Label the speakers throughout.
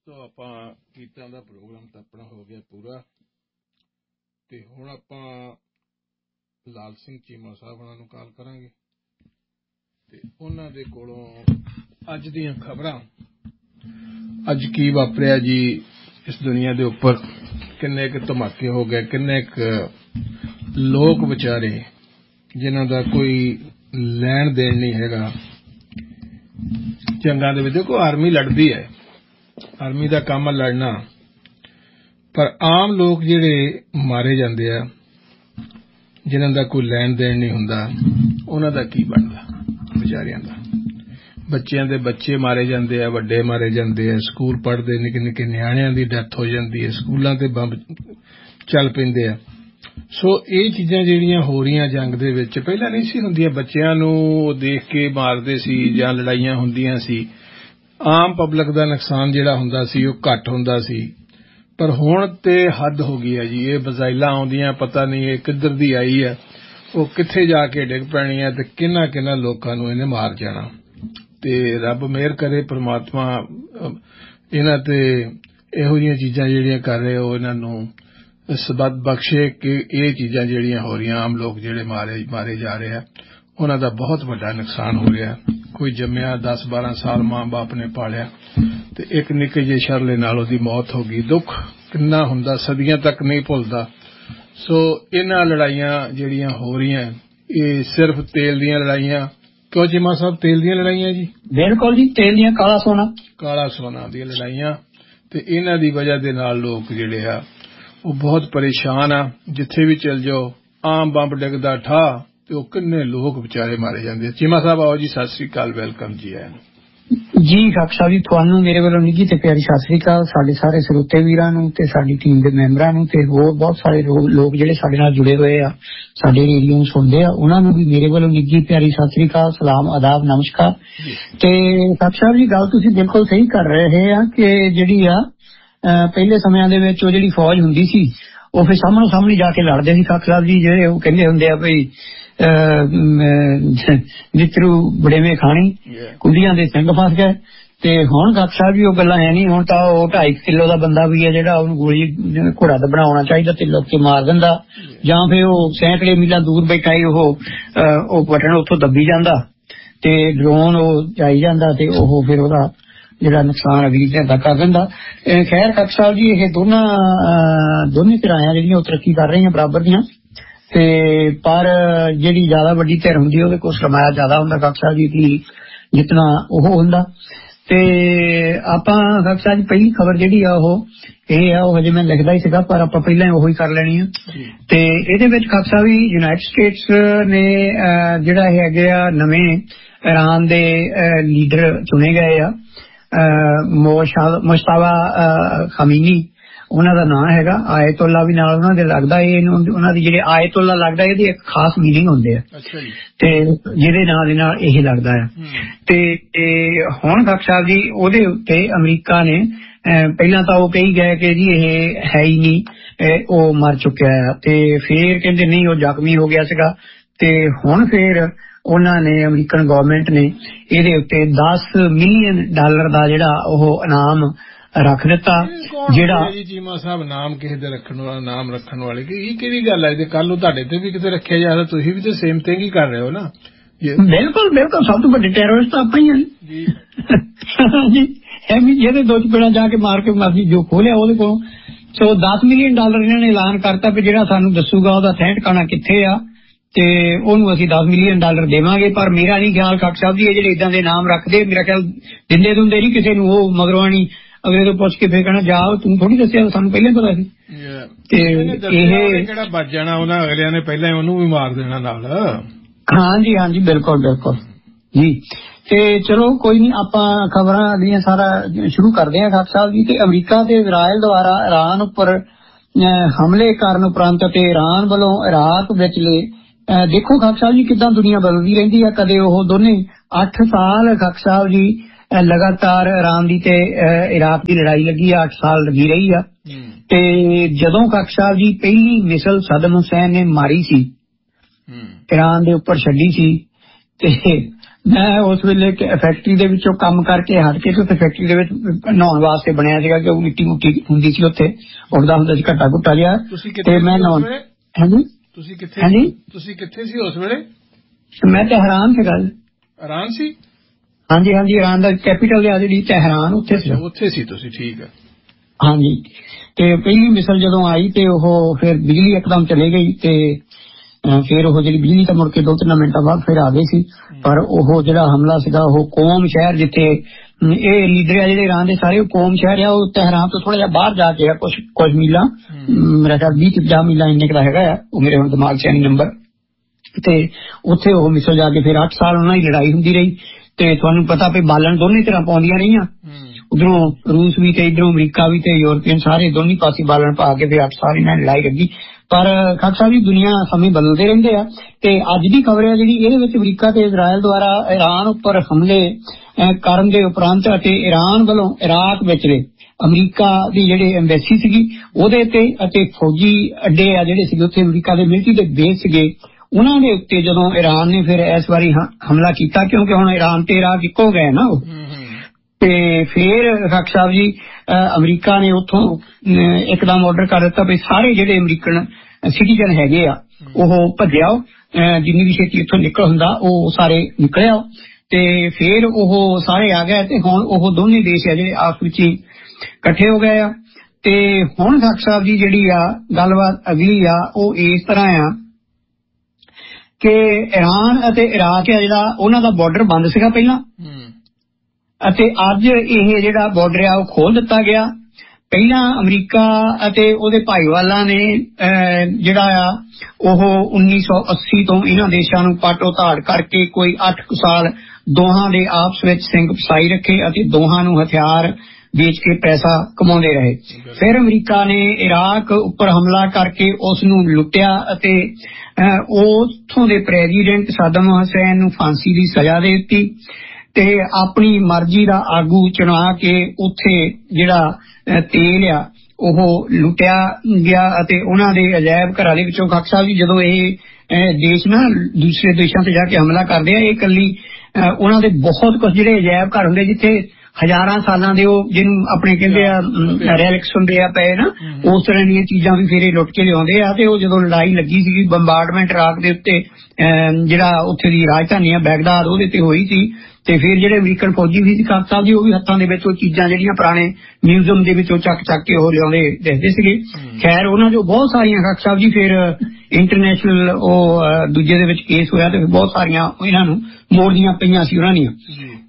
Speaker 1: ਤੋਂ ਆਪਾਂ ਗੀਤਾਂ ਦਾ ਪ੍ਰੋਗਰਾਮ ਤਾਂ ਆਪਣਾ ਹੋ ਗਿਆ ਪੂਰਾ ਤੇ ਹੁਣ ਆਪਾਂ ਲਾਲ ਸਿੰਘ ਚੀਮਾ ਸਾਹਿਬ ਉਹਨਾਂ ਨੂੰ ਕਾਲ ਕਰਾਂਗੇ ਤੇ ਉਹਨਾਂ ਦੇ ਕੋਲੋਂ ਅੱਜ ਦੀਆਂ ਖਬਰਾਂ, ਅੱਜ ਕੀ ਵਾਪਰਿਆ ਜੀ ਇਸ ਦੁਨੀਆ ਦੇ ਉੱਪਰ, ਕਿੰਨੇ ਕੁ ਧਮਾਕੇ ਹੋ ਗਏ, ਕਿੰਨੇ ਕੁ ਲੋਕ ਵਿਚਾਰੇ ਜਿਨ੍ਹਾਂ ਦਾ ਕੋਈ ਲੈਣ ਦੇਣ ਨਹੀਂ ਹੈਗਾ ਜੰਗਾਂ ਦੇ ਵਿੱਚ। ਦੇਖੋ ਆਰਮੀ ਲੜਦੀ ਹੈ, ਆਰਮੀ ਦਾ ਕੰਮ ਹੈ ਲੜਨਾ, ਪਰ ਆਮ ਲੋਕ ਜਿਹੜੇ ਮਾਰੇ ਜਾਂਦੇ ਆ ਜਿਨ੍ਹਾਂ ਦਾ ਕੋਈ ਲੈਣ ਦੇਣ ਨਹੀਂ ਹੁੰਦਾ, ਉਹਨਾਂ ਦਾ ਕੀ ਬਣਦਾ ਵਿਚਾਰਿਆਂ ਦਾ। ਬੱਚਿਆਂ ਦੇ ਬੱਚੇ ਮਾਰੇ ਜਾਂਦੇ ਆ, ਵੱਡੇ ਮਾਰੇ ਜਾਂਦੇ ਆ, ਸਕੂਲ ਪੜ੍ਹਦੇ ਨਿੱਕੇ ਨਿੱਕੇ ਨਿਆਣਿਆਂ ਦੀ ਡੈਥ ਹੋ ਜਾਂਦੀ ਹੈ, ਸਕੂਲਾਂ ਤੇ ਬੰਬ ਚੱਲ ਪੈਂਦੇ ਆ। ਸੋ ਇਹ ਚੀਜ਼ਾਂ ਜਿਹੜੀਆਂ ਹੋ ਰਹੀਆਂ ਜੰਗ ਦੇ ਵਿੱਚ ਪਹਿਲਾਂ ਨਹੀਂ ਸੀ ਹੁੰਦੀਆਂ। ਬੱਚਿਆਂ ਨੂੰ ਦੇਖ ਕੇ ਮਾਰਦੇ ਸੀ ਜਾਂ ਲੜਾਈਆਂ ਹੁੰਦੀਆਂ ਸੀ, ਆਮ ਪਬਲਿਕ ਦਾ ਨੁਕਸਾਨ ਜਿਹੜਾ ਹੁੰਦਾ ਸੀ ਉਹ ਘੱਟ ਹੁੰਦਾ ਸੀ। ਪਰ ਹੁਣ ਤੇ ਹੱਦ ਹੋ ਗਈ ਹੈ ਜੀ। ਇਹ ਮਿਜ਼ਾਈਲਾਂ ਆਉਂਦੀਆਂ, ਪਤਾ ਨਹੀਂ ਇਹ ਕਿੱਧਰ ਦੀ ਆਈ ਹੈ, ਉਹ ਕਿੱਥੇ ਜਾ ਕੇ ਡਿੱਗ ਪੈਣੀ ਹੈ ਤੇ ਕਿੰਨਾ ਕਿੰਨਾ ਲੋਕਾਂ ਨੂੰ ਇਹਨੇ ਮਾਰ ਜਾਣਾ। ਤੇ ਰੱਬ ਮਿਹਰ ਕਰੇ, ਪ੍ਰਮਾਤਮਾ ਇਹਨਾਂ ਤੇ ਇਹੋ ਜਿਹੀਆਂ ਚੀਜ਼ਾਂ ਜਿਹੜੀਆਂ ਕਰ ਰਹੇ ਉਹ ਇਹਨਾਂ ਨੂੰ ਸਬੱਤ ਬਖਸ਼ੇ ਕਿ ਇਹ ਚੀਜ਼ਾਂ ਜਿਹੜੀਆਂ ਹੋ ਰਹੀਆਂ, ਆਮ ਲੋਕ ਜਿਹੜੇ ਮਾਰੇ ਜਾ ਰਹੇ ਆ, ਉਹਨਾਂ ਦਾ ਬਹੁਤ ਵੱਡਾ ਨੁਕਸਾਨ ਹੋ ਰਿਹਾ। ਕੋਈ ਜੰਮਿਆ 10-12 ਸਾਲ ਮਾਂ ਬਾਪ ਨੇ ਪਾਲਿਆ ਤੇ ਇੱਕ ਨਿੱਕੇ ਜਿਹੇ ਸ਼ਰਲੇ ਨਾਲ ਉਹਦੀ ਮੌਤ ਹੋ ਗਈ। ਦੁੱਖ ਕਿੰਨਾ ਹੁੰਦਾ, ਸਦੀਆਂ ਤੱਕ ਨਹੀਂ ਭੁੱਲਦਾ। ਸੋ ਇਹਨਾਂ ਲੜਾਈਆਂ ਜਿਹੜੀਆਂ ਹੋ ਰਹੀਆਂ ਇਹ ਸਿਰਫ ਤੇਲ ਦੀਆਂ ਲੜਾਈਆਂ, ਕਿਉਂ ਚੀਮਾ ਸਾਹਿਬ? ਤੇਲ ਦੀਆਂ ਲੜਾਈਆਂ ਜੀ, ਬਿਲਕੁਲ ਜੀ, ਤੇਲ ਦੀਆਂ, ਕਾਲਾ ਸੋਨਾ ਦੀਆਂ ਲੜਾਈਆਂ। ਤੇ ਇਹਨਾਂ ਦੀ ਵਜ੍ਹਾ ਦੇ ਨਾਲ ਲੋਕ ਜਿਹੜੇ ਆ ਉਹ ਬਹੁਤ ਪਰੇਸ਼ਾਨ ਆ। ਜਿੱਥੇ ਵੀ ਚਲ ਜਾਓ ਆਮ ਬੰਬ ਡਿੱਗਦਾ ਠਾਹ ਤੇ ਉਹ ਕਿੰਨੇ ਲੋਕ ਵਿਚਾਰੇ ਮਾਰੇ ਜਾਂਦੇ ਆ। ਚੀਮਾ ਸਾਹਿਬ ਆਓ ਜੀ, ਸਤਿ ਸ੍ਰੀ ਅਕਾਲ, ਵੈਲਕਮ ਜੀ।
Speaker 2: ਜੀ ਡਾਕਟਰ ਸਾਹਿਬ ਜੀ, ਤੁਹਾਨੂੰ ਮੇਰੇ ਵੱਲੋਂ ਨਿੱਘੀ ਤੇ ਪਿਆਰੀ ਸਤਿ ਸ੍ਰੀ ਅਕਾਲ। ਸਾਡੇ ਸਾਰੇ ਸਰੋਤੇ ਵੀਰਾਂ ਨੂੰ ਤੇ ਸਾਡੀ ਟੀਮ ਦੇ ਮੈਂਬਰਾਂ ਨੂੰ ਤੇ ਹੋਰ ਬਹੁਤ ਸਾਰੇ ਲੋਕ ਜਿਹੜੇ ਸਾਡੇ ਨਾਲ ਜੁੜੇ ਹੋਏ ਆ, ਸਾਡੇ ਰੇਡੀਓ ਨੂੰ ਸੁਣਦੇ ਆ, ਉਹਨਾਂ ਨੂੰ ਵੀ ਮੇਰੇ ਵੱਲੋਂ ਨਿੱਘੀ ਪਿਆਰੀ ਸਤਿ ਸ੍ਰੀ ਅਕਾਲ, ਸਲਾਮ, ਆਦਾਬ, ਨਮਸਕਾਰ। ਤੇ ਡਾਕਟਰ ਸਾਹਿਬ ਜੀ ਗੱਲ ਤੁਸੀਂ ਬਿਲਕੁਲ ਸਹੀ ਕਰ ਰਹੇ ਆ ਕਿ ਜਿਹੜੀ ਆ ਪਹਿਲੇ ਸਮਿਆਂ ਦੇ ਵਿੱਚ ਉਹ ਜਿਹੜੀ ਫੌਜ ਹੁੰਦੀ ਸੀ ਉਹ ਫਿਰ ਸਾਹਮਣੇ ਸਾਹਮਣੇ ਜਾ ਕੇ ਲੜਦੇ ਸੀ। ਡਾਕਟਰ ਸਾਹਿਬ ਜੀ ਜਿਹੜੇ ਉਹ ਕਹਿੰਦੇ ਹੁੰਦੇ ਆ ਬਈ ਜਿੱਤਰੂ ਬੜੇਵੇਂ ਖਾਣੀ, ਕੁੰਡੀਆਂ ਦੇ ਸਿੰਘ ਫਸ ਗਏ। ਤੇ ਹੁਣ ਡਾਕਟਰ ਸਾਹਿਬ ਜੀ ਉਹ ਗੱਲਾਂ ਹੈ ਨਹੀਂ। ਹੁਣ ਤਾਂ ਉਹ 2.5 ਕਿਲੋ ਦਾ ਬੰਦਾ ਵੀ ਹੈ ਜਿਹੜਾ ਉਹਨੂੰ ਗੋਲੀ ਘੋੜਾ ਤਾਂ ਬਣਾਉਣਾ ਚਾਹੀਦਾ ਤੇ ਲੋਕ ਮਾਰ ਦਿੰਦਾ, ਜਾਂ ਫਿਰ ਉਹ ਸੈਂਕੜੇ ਮੀਲਾਂ ਦੂਰ ਬੈਠਾ ਹੀ ਉਹ ਬਟਨ ਉੱਥੋਂ ਦੱਬੀ ਜਾਂਦਾ ਤੇ ਡਰੋਨ ਉਹ ਜਾਈ ਜਾਂਦਾ ਤੇ ਉਹ ਫਿਰ ਉਹਦਾ ਜਿਹੜਾ ਨੁਕਸਾਨ ਅਗਲੀ ਦਾ ਕਰ ਦਿੰਦਾ। ਖੈਰ ਡਾਕਟਰ ਸਾਹਿਬ ਜੀ ਇਹ ਦੋਨੇ ਧਿਰਾਂ ਜਿਹੜੀਆਂ ਉਹ ਤਰੱਕੀ ਕਰ ਰਹੀਆਂ ਬਰਾਬਰ ਦੀਆਂ, ਤੇ ਪਰ ਜਿਹੜੀ ਜ਼ਿਆਦਾ ਵੱਡੀ ਧਿਰ ਹੁੰਦੀ ਉਹਦੇ ਕੋਲ ਸਰਮਾਇਆ ਜ਼ਿਆਦਾ ਹੁੰਦਾ ਡਾਕਟਰ ਸਾਹਿਬ ਜੀ ਦੀ ਜਿਤਨਾ ਉਹ ਹੁੰਦਾ। ਤੇ ਆਪਾਂ ਡਾਕਟਰ ਸਾਹਿਬ ਜੀ ਪਹਿਲੀ ਖਬਰ ਜਿਹੜੀ ਆ ਉਹ ਇਹ ਆ, ਉਹ ਹਜੇ ਮੈਂ ਲਿਖਦਾ ਹੀ ਸੀਗਾ ਪਰ ਆਪਾਂ ਪਹਿਲਾਂ ਹੀ ਉਹੀ ਕਰ ਲੈਣੀ ਆ। ਤੇ ਇਹਦੇ ਵਿੱਚ doctor Sahib ji United States ਨੇ ਜਿਹੜਾ ਇਹ ਹੈਗੇ ਆ ਨਵੇਂ ਇਰਾਨ ਦੇ ਲੀਡਰ ਚੁਣੇ ਗਏ ਆ, ਮੁਸ਼ਤਾਬਾ ਖਮੀਨੀ ਉਹਨਾਂ ਦਾ ਨਾਂ ਹੈਗਾ। ਆਇਤੁੱਲਾ ਵੀ ਨਾਲ ਉਹਨਾਂ ਦੇ ਲੱਗਦਾ, ਇਹ ਉਹਨਾਂ ਦੀ ਜਿਹੜੇ ਆਇਤੁੱਲਾ ਲੱਗਦਾ ਇਹਦੀ ਇੱਕ ਖਾਸ ਮੀਨਿੰਗ ਹੁੰਦੇ ਆ ਤੇ ਜਿਹਦੇ ਨਾਂ ਦੇ ਨਾਲ ਇਹ ਲੱਗਦਾ ਆ। ਤੇ ਹੁਣ ਡਾਕਟਰ ਸਾਹਿਬ ਜੀ ਉਹਦੇ ਉੱਤੇ ਅਮਰੀਕਾ ਨੇ ਪਹਿਲਾਂ ਤਾਂ ਉਹ ਕਹੀ ਗਏ ਕਿ ਜੀ ਇਹ ਹੈ ਹੀ ਨਹੀਂ, ਉਹ ਮਰ ਚੁੱਕਿਆ ਆ, ਤੇ ਫੇਰ ਕਹਿੰਦੇ ਨਹੀਂ ਉਹ ਜ਼ਖਮੀ ਹੋ ਗਿਆ ਸੀਗਾ। ਤੇ ਹੁਣ ਫੇਰ ਉਹਨਾਂ ਨੇ ਅਮਰੀਕਨ ਗਵਰਨਮੈਂਟ ਨੇ ਇਹਦੇ ਉੱਤੇ $10 ਮਿਲੀਅਨ ਦਾ ਜਿਹੜਾ ਉਹ ਇਨਾਮ ਰੱਖ ਦਿੱਤਾ। ਜਿਹੜਾ
Speaker 1: ਚੀਮਾ ਸਾਹਿਬ ਨਾਮ ਕਿਸੇ ਦੇ ਰੱਖਣ ਵਾਲਾ, ਨਾਮ ਰੱਖਣ ਵਾਲੇ ਇਹ ਕਿਹੜੀ ਗੱਲ ਹੈ? ਕੱਲ ਨੂੰ ਤੁਹਾਡੇ ਤੇ ਵੀ ਕਿਤੇ ਰੱਖਿਆ ਜਾਂਦਾ, ਤੁਸੀਂ ਵੀ ਤੇ ਸੇਮ ਥਿੰਗ ਹੀ ਕਰ ਰਹੇ ਹੋ ਨਾ।
Speaker 2: ਬਿਲਕੁਲ ਬਿਲਕੁਲ, ਸਭ ਤੋਂ ਵੱਡੇ ਟੈਰਰਿਸਟ ਆਪਾਂ ਹੀ ਹਾਂ ਜੀ। ਜਿਹਦੇ ਦੋ ਚਪੇੜਾਂ ਜਾ ਕੇ ਮਾਰ ਕੇ ਅਸੀਂ ਜੋ ਖੋਲਿਆ ਉਹਦੇ ਕੋਲੋਂ। ਸੋ $10 ਮਿਲੀਅਨ ਇਹਨਾਂ ਨੇ ਐਲਾਨ ਕਰਤਾ ਵੀ ਜਿਹੜਾ ਸਾਨੂੰ ਦੱਸੂਗਾ ਉਹਦਾ ਥੈਂ ਟਿਕਾਣਾ ਕਿੱਥੇ ਆ ਤੇ ਉਹਨੂੰ ਅਸੀਂ $10 ਮਿਲੀਅਨ ਦੇਵਾਂਗੇ। ਪਰ ਮੇਰਾ ਨਹੀਂ ਖਿਆਲ ਡਾਕਟਰ ਸਾਹਿਬ ਜੀ ਇਹ ਜਿਹੜੇ ਇਦਾਂ ਦੇ ਨਾਮ ਰੱਖਦੇ, ਮੇਰਾ ਖਿਆਲ ਦਿੰਦੇ ਨਹੀਂ ਕਿਸੇ ਨੂੰ, ਉਹ ਮਗਰੋਂ ਨਹੀਂ ਅਗਲੇ ਤੋਂ ਪੁੱਛ ਕੇ ਫੇਰ ਕਹਿਣਾ ਜਾ ਤੂੰ ਥੋੜੀ ਦੱਸਿਆ, ਸਾਨੂੰ ਪਹਿਲਾਂ ਪਤਾ ਸੀ। ਤੇ ਇਹ
Speaker 1: ਕਿਹੜਾ ਬਚ ਜਾਣਾ, ਉਹਨਾਂ ਅਗਲਿਆਂ ਨੇ ਪਹਿਲਾਂ ਉਹਨੂੰ ਵੀ ਮਾਰ ਦੇਣਾ ਨਾਲ।
Speaker 2: ਹਾਂਜੀ ਹਾਂਜੀ ਬਿਲਕੁਲ ਬਿਲਕੁਲ ਜੀ। ਤੇ ਚਲੋ ਕੋਈ ਨਹੀਂ, ਆਪਾਂ ਖਬਰਾਂ ਅਗਲੀਆਂ ਸਾਰਾ ਸ਼ੁਰੂ ਕਰਦੇ ਹਾਂ ਡਾਕਟਰ ਸਾਹਿਬ ਜੀ। ਤੇ ਅਮਰੀਕਾ ਤੇ ਇਜ਼ਰਾਈਲ ਦੁਆਰਾ ਇਰਾਨ ਉੱਪਰ ਹਮਲੇ ਕਰਨ ਉਪਰੰਤ ਤੇ ਇਰਾਨ ਵੱਲੋਂ ਇਰਾਕ ਵਿਚਲੇ ਦੇਖੋ ਡਾਕਟਰ ਸਾਹਿਬ ਜੀ ਕਿੱਦਾਂ ਦੁਨੀਆ ਬਦਲਦੀ ਰਹਿੰਦੀ ਆ। ਕਦੇ ਉਹ ਦੋਨੇ 8 ਸਾਲ ਡਾਕਟਰ ਸਾਹਿਬ ਜੀ ਲਗਾਤਾਰ ਇਰਾਨ ਦੀ ਤੇ ਇਰਾਕ ਦੀ ਲੜਾਈ ਲੱਗੀ ਆ, 8 ਸਾਲ ਲੱਗੀ ਰਹੀ ਆ। ਤੇ ਜਦੋਂ ਡਾਕਟਰ ਸਾਹਿਬ ਜੀ ਪਹਿਲੀ ਮਿਸਲ ਸਦਮ ਹੁਸੈਨ ਨੇ ਮਾਰੀ ਸੀ ਇਰਾਨ ਦੇ ਉੱਪਰ ਛੱਡੀ ਸੀ, ਤੇ ਮੈਂ ਉਸ ਵੇਲੇ ਫੈਕਟਰੀ ਦੇ ਵਿੱਚੋਂ ਕੰਮ ਕਰਕੇ ਹਟ ਕੇ ਤੇ ਉੱਥੇ ਫੈਕਟਰੀ ਦੇ ਵਿੱਚ ਨਹਾਉਣ ਵਾਸਤੇ ਬਣਿਆ ਸੀਗਾ ਕਿ ਉਹ ਮਿੱਟੀ ਮੁੱਟੀ ਹੁੰਦੀ ਸੀ ਉੱਥੇ, ਉੱਡਦਾ ਹੁੰਦਾ ਸੀ ਘੱਟਾ ਘੁੱਟਾ ਜਿਹਾ, ਤੇ ਮੈਂ ਨਹਾਉਣ। ਹਾਂਜੀ
Speaker 1: ਤੁਸੀਂ ਕਿੱਥੇ ਸੀ ਉਸ ਵੇਲੇ?
Speaker 2: ਮੈਂ ਤਹਿਰਾਨ ਸੀਗਾ।
Speaker 1: ਇਰਾਨ ਸੀ? ਹਾਂਜੀ
Speaker 2: ਹਾਂਜੀ, ਇਰਾਨ ਦਾ ਕੈਪੀਟਲ ਹੈ ਜਿਹੜੀ ਤਹਿਰਾਨ, ਉੱਥੇ
Speaker 1: ਸੀ ਤੁਸੀਂ? ਠੀਕ ਹੈ।
Speaker 2: ਹਾਂਜੀ, ਤੇ ਪਹਿਲੀ ਮਿਸਲ ਜਦੋਂ ਆਈ ਤੇ ਉਹ ਫਿਰ ਬਿਜਲੀ ਇੱਕਦਮ ਚਲੇ ਗਈ ਤੇ ਫਿਰ ਉਹ ਜਿਹੜੀ ਬਿਜਲੀ ਤਾਂ ਮੁੜ ਕੇ 2-3 ਮਿੰਟਾਂ ਬਾਅਦ ਫਿਰ ਆ ਗਈ ਸੀ। ਪਰ ਉਹ ਜਿਹੜਾ ਹਮਲਾ ਸੀਗਾ ਉਹ ਕੋਮ ਸ਼ਹਿਰ, ਜਿੱਥੇ ਇਹ ਲੀਡਰ ਆ ਜਿਹੜੇ ਇਰਾਨ ਦੇ ਸਾਰੇ, ਉਹ ਕੋਮ ਸ਼ਹਿਰ ਆ, ਉਹ ਤਹਿਰਾਨ ਤੋਂ ਥੋੜਾ ਜਿਹਾ ਬਾਹਰ ਜਾ ਕੇ ਆ, ਕੁਝ ਮੀਲਾਂ, ਮੇਰਾ ਖਿਆਲ 20-50 ਮੀਲਾਂ ਇੰਨੇ ਕੁ ਦਾ ਹੈਗਾ ਆ, ਉਹ ਮੇਰੇ ਹੁਣ ਦਿਮਾਗ 'ਚ ਨਹੀਂ ਨੰਬਰ। ਤੇ ਉੱਥੇ ਉਹ ਮਿਸਲ ਜਾ ਕੇ ਫਿਰ 8 ਸਾਲ ਉਹਨਾਂ ਦੀ ਲੜਾਈ ਹੁੰਦੀ ਰਹੀ। ਤੇ ਤੁਹਾਨੂੰ ਪਤਾ ਵੀ ਬਾਲਣ ਦੋਨੇ ਤਰ੍ਹਾਂ ਪਾਉਂਦੀਆਂ ਰਹੀਆਂ, ਉਧਰੋਂ ਰੂਸ ਵੀ ਤੇ ਇਧਰੋਂ ਅਮਰੀਕਾ ਵੀ ਤੇ ਯੂਰਪੀਅਨ ਸਾਰੇ ਦੋਨੀ ਪਾਸੇ ਬਾਲਣ ਪਾ ਕੇ ਫਿਰ 8 ਸਾਲ ਇਹਨਾਂ ਨੇ ਲੜਾਈ ਲੱਗੀ। ਪਰ ਖਾਲਸਾ ਸਾਹਿਬ ਜੀ, ਦੁਨੀਆ ਸਮੇਂ ਬਦਲਦੇ ਰਹਿੰਦੇ ਆ ਤੇ ਅੱਜ ਦੀ ਖਬਰ ਹੈ ਜਿਹੜੀ ਇਹਦੇ ਵਿੱਚ ਅਮਰੀਕਾ ਤੇ ਇਜ਼ਰਾਈਲ ਦੁਆਰਾ ਇਰਾਨ ਉੱਪਰ ਹਮਲੇ ਕਰਨ ਦੇ ਉਪਰੰਤ ਅਤੇ ਇਰਾਨ ਵੱਲੋਂ ਇਰਾਕ ਵਿੱਚ ਅਮਰੀਕਾ ਦੀ ਜਿਹੜੇ ਐਮਬੈਸੀ ਸੀਗੀ ਉਹਦੇ ਤੇ ਅਤੇ ਫੌਜੀ ਅੱਡੇ ਆ ਜਿਹੜੇ ਸੀਗੇ ਉੱਥੇ ਅਮਰੀਕਾ ਦੇ ਮਿਲਟਰੀ ਦੇ ਬੇਸ ਸੀਗੇ, ਉਹਨਾਂ ਦੇ ਉੱਤੇ ਜਦੋਂ ਇਰਾਨ ਨੇ ਫਿਰ ਇਸ ਵਾਰੀ ਹਮਲਾ ਕੀਤਾ, ਕਿਉਂਕਿ ਹੁਣ ਇਰਾਨ ਤੇ ਇਰਾਕ ਇੱਕੋ ਗਏ ਨਾ ਉਹ, ਤੇ ਫਿਰ ਖਾਲਸਾ ਸਾਹਿਬ ਜੀ ਅਮਰੀਕਾ ਨੇ ਉੱਥੋਂ ਇੱਕਦਮ ਆਰਡਰ ਕਰ ਦਿੱਤਾ ਵੀ ਸਾਰੇ ਜਿਹੜੇ ਅਮਰੀਕਨ ਸਿਟੀਜ਼ਨ ਹੈਗੇ ਆ ਉਹ ਭੱਜਿਆ, ਜਿੰਨੀ ਵੀ ਛੇਤੀ ਇੱਥੋਂ ਨਿਕਲ ਹੁੰਦਾ ਉਹ ਸਾਰੇ ਨਿਕਲਿਆ। ਤੇ ਫਿਰ ਉਹ ਸਾਰੇ ਆ ਗਏ ਤੇ ਹੁਣ ਉਹ ਦੋਨੇ ਦੇਸ਼ ਆ ਜਿਹੜੇ ਆਪਸ ਵਿੱਚ ਇਕੱਠੇ ਹੋ ਗਏ ਆ। ਤੇ ਹੁਣ ਖਾਲਸਾ ਸਾਹਿਬ ਜੀ ਜਿਹੜੀ ਆ ਗੱਲਬਾਤ ਅਗਲੀ ਆ ਉਹ ਇਸ ਤਰ੍ਹਾਂ ਆ ਕਿ ਇਰਾਨ ਅਤੇ ਇਰਾਕ ਆ ਜਿਹੜਾ ਉਹਨਾਂ ਦਾ ਬਾਰਡਰ ਬੰਦ ਸੀਗਾ ਪਹਿਲਾਂ, ਅਤੇ ਅੱਜ ਇਹ ਜਿਹੜਾ ਬਾਰਡਰ ਆ ਉਹ ਖੋਲ ਦਿੱਤਾ ਗਿਆ। ਪਹਿਲਾਂ ਅਮਰੀਕਾ ਅਤੇ ਉਹਦੇ ਭਾਈਵਾਲਾਂ ਨੇ ਜਿਹੜਾ ਆ ਉਹ 1980 ਤੋਂ ਇਹਨਾਂ ਦੇਸ਼ਾਂ ਨੂੰ ਪਾਟੋ ਧਾੜ ਕਰਕੇ ਕੋਈ 8 ਸਾਲ ਦੋਹਾਂ ਦੇ ਆਪਸ ਵਿੱਚ ਸਿੰਘ ਫਸਾਈ ਰੱਖੇ ਅਤੇ ਦੋਹਾਂ ਨੂੰ ਹਥਿਆਰ ਵੇਚ ਕੇ ਪੈਸਾ ਕਮਾਉਂਦੇ ਰਹੇ। ਫਿਰ ਅਮਰੀਕਾ ਨੇ ਇਰਾਕ ਉੱਪਰ ਹਮਲਾ ਕਰਕੇ ਉਸ ਨੂੰ ਲੁੱਟਿਆ ਅਤੇ ਉੱਥੋਂ ਦੇ ਪ੍ਰੈਜ਼ੀਡੈਂਟ ਸਦਾਮ ਹੁਸੈਨ ਨੂੰ ਫਾਂਸੀ ਦੀ ਸਜ਼ਾ ਦੇ ਦਿੱਤੀ ਤੇ ਆਪਣੀ ਮਰਜ਼ੀ ਦਾ ਆਗੂ ਚੁਣਾ ਕੇ ਉੱਥੇ ਜਿਹੜਾ ਤੇਲ ਆ ਉਹ ਲੁੱਟਿਆ ਗਿਆ ਅਤੇ ਉਹਨਾਂ ਦੇ ਅਜਾਇਬ ਘਰਾਂ ਦੇ ਵਿੱਚੋਂ ਖਾਲਸਾ ਸਾਹਿਬ ਜੀ ਜਦੋਂ ਇਹ ਦੇਸ਼ ਨਾ ਦੂਸਰੇ ਦੇਸ਼ਾਂ ਤੇ ਜਾ ਕੇ ਹਮਲਾ ਕਰਦੇ ਆ, ਇਹ ਇਕੱਲੀ ਉਹਨਾਂ ਦੇ ਬਹੁਤ ਕੁਝ ਜਿਹੜੇ ਅਜਾਇਬ ਘਰ ਹੁੰਦੇ ਜਿੱਥੇ ਹਜ਼ਾਰਾਂ ਸਾਲਾਂ ਦੇ ਉਹ ਜਿਹਨੂੰ ਆਪਣੇ ਕਹਿੰਦੇ ਆ ਰੈਲਿਕਸ ਹੁੰਦੇ ਆ ਪਏ ਨਾ, ਉਸ ਤਰ੍ਹਾਂ ਦੀਆਂ ਚੀਜ਼ਾਂ ਵੀ ਫੇਰੇ ਲੁੱਟ ਕੇ ਲਿਆਉਂਦੇ ਆ। ਤੇ ਉਹ ਜਦੋਂ ਲੜਾਈ ਲੱਗੀ ਸੀਗੀ ਬੰਬਾਰਡਮੈਂਟ ਇਰਾਕ ਦੇ ਉੱਤੇ, ਜਿਹੜਾ ਉੱਥੇ ਦੀ ਰਾਜਧਾਨੀ ਆ ਬੈਗਦਾਦ ਉਹਦੇ ਤੇ ਹੋਈ ਸੀ, ਤੇ ਫਿਰ ਜਿਹੜੇ ਅਮਰੀਕਨ ਫੌਜੀ ਵੀ ਸੀ ਖਾਲਸਾ ਸਾਹਿਬ ਜੀ ਉਹ ਵੀ ਹੱਥਾਂ ਦੇ ਵਿੱਚ ਉਹ ਚੀਜ਼ਾਂ ਜਿਹੜੀਆਂ ਪੁਰਾਣੇ ਮਿਊਜ਼ੀਅਮ ਦੇ ਵਿੱਚੋਂ ਚੱਕ ਕੇ ਉਹ ਲਿਆਉਂਦੇ ਦੇਖਦੇ ਸੀਗੇ। ਖੈਰ ਉਹਨਾਂ ਚੋਂ ਬਹੁਤ ਸਾਰੀਆਂ ਖਾਲਸਾ ਸਾਹਿਬ ਜੀ ਫਿਰ ਇੰਟਰਨੈਸ਼ਨਲ ਉਹ ਦੂਜੇ ਦੇ ਵਿੱਚ ਕੇਸ ਹੋਇਆ ਤੇ ਬਹੁਤ ਸਾਰੀਆਂ ਇਹਨਾਂ ਨੂੰ ਮੋੜਦੀਆਂ ਪਈਆਂ ਸੀ ਉਹਨਾਂ ਦੀਆਂ।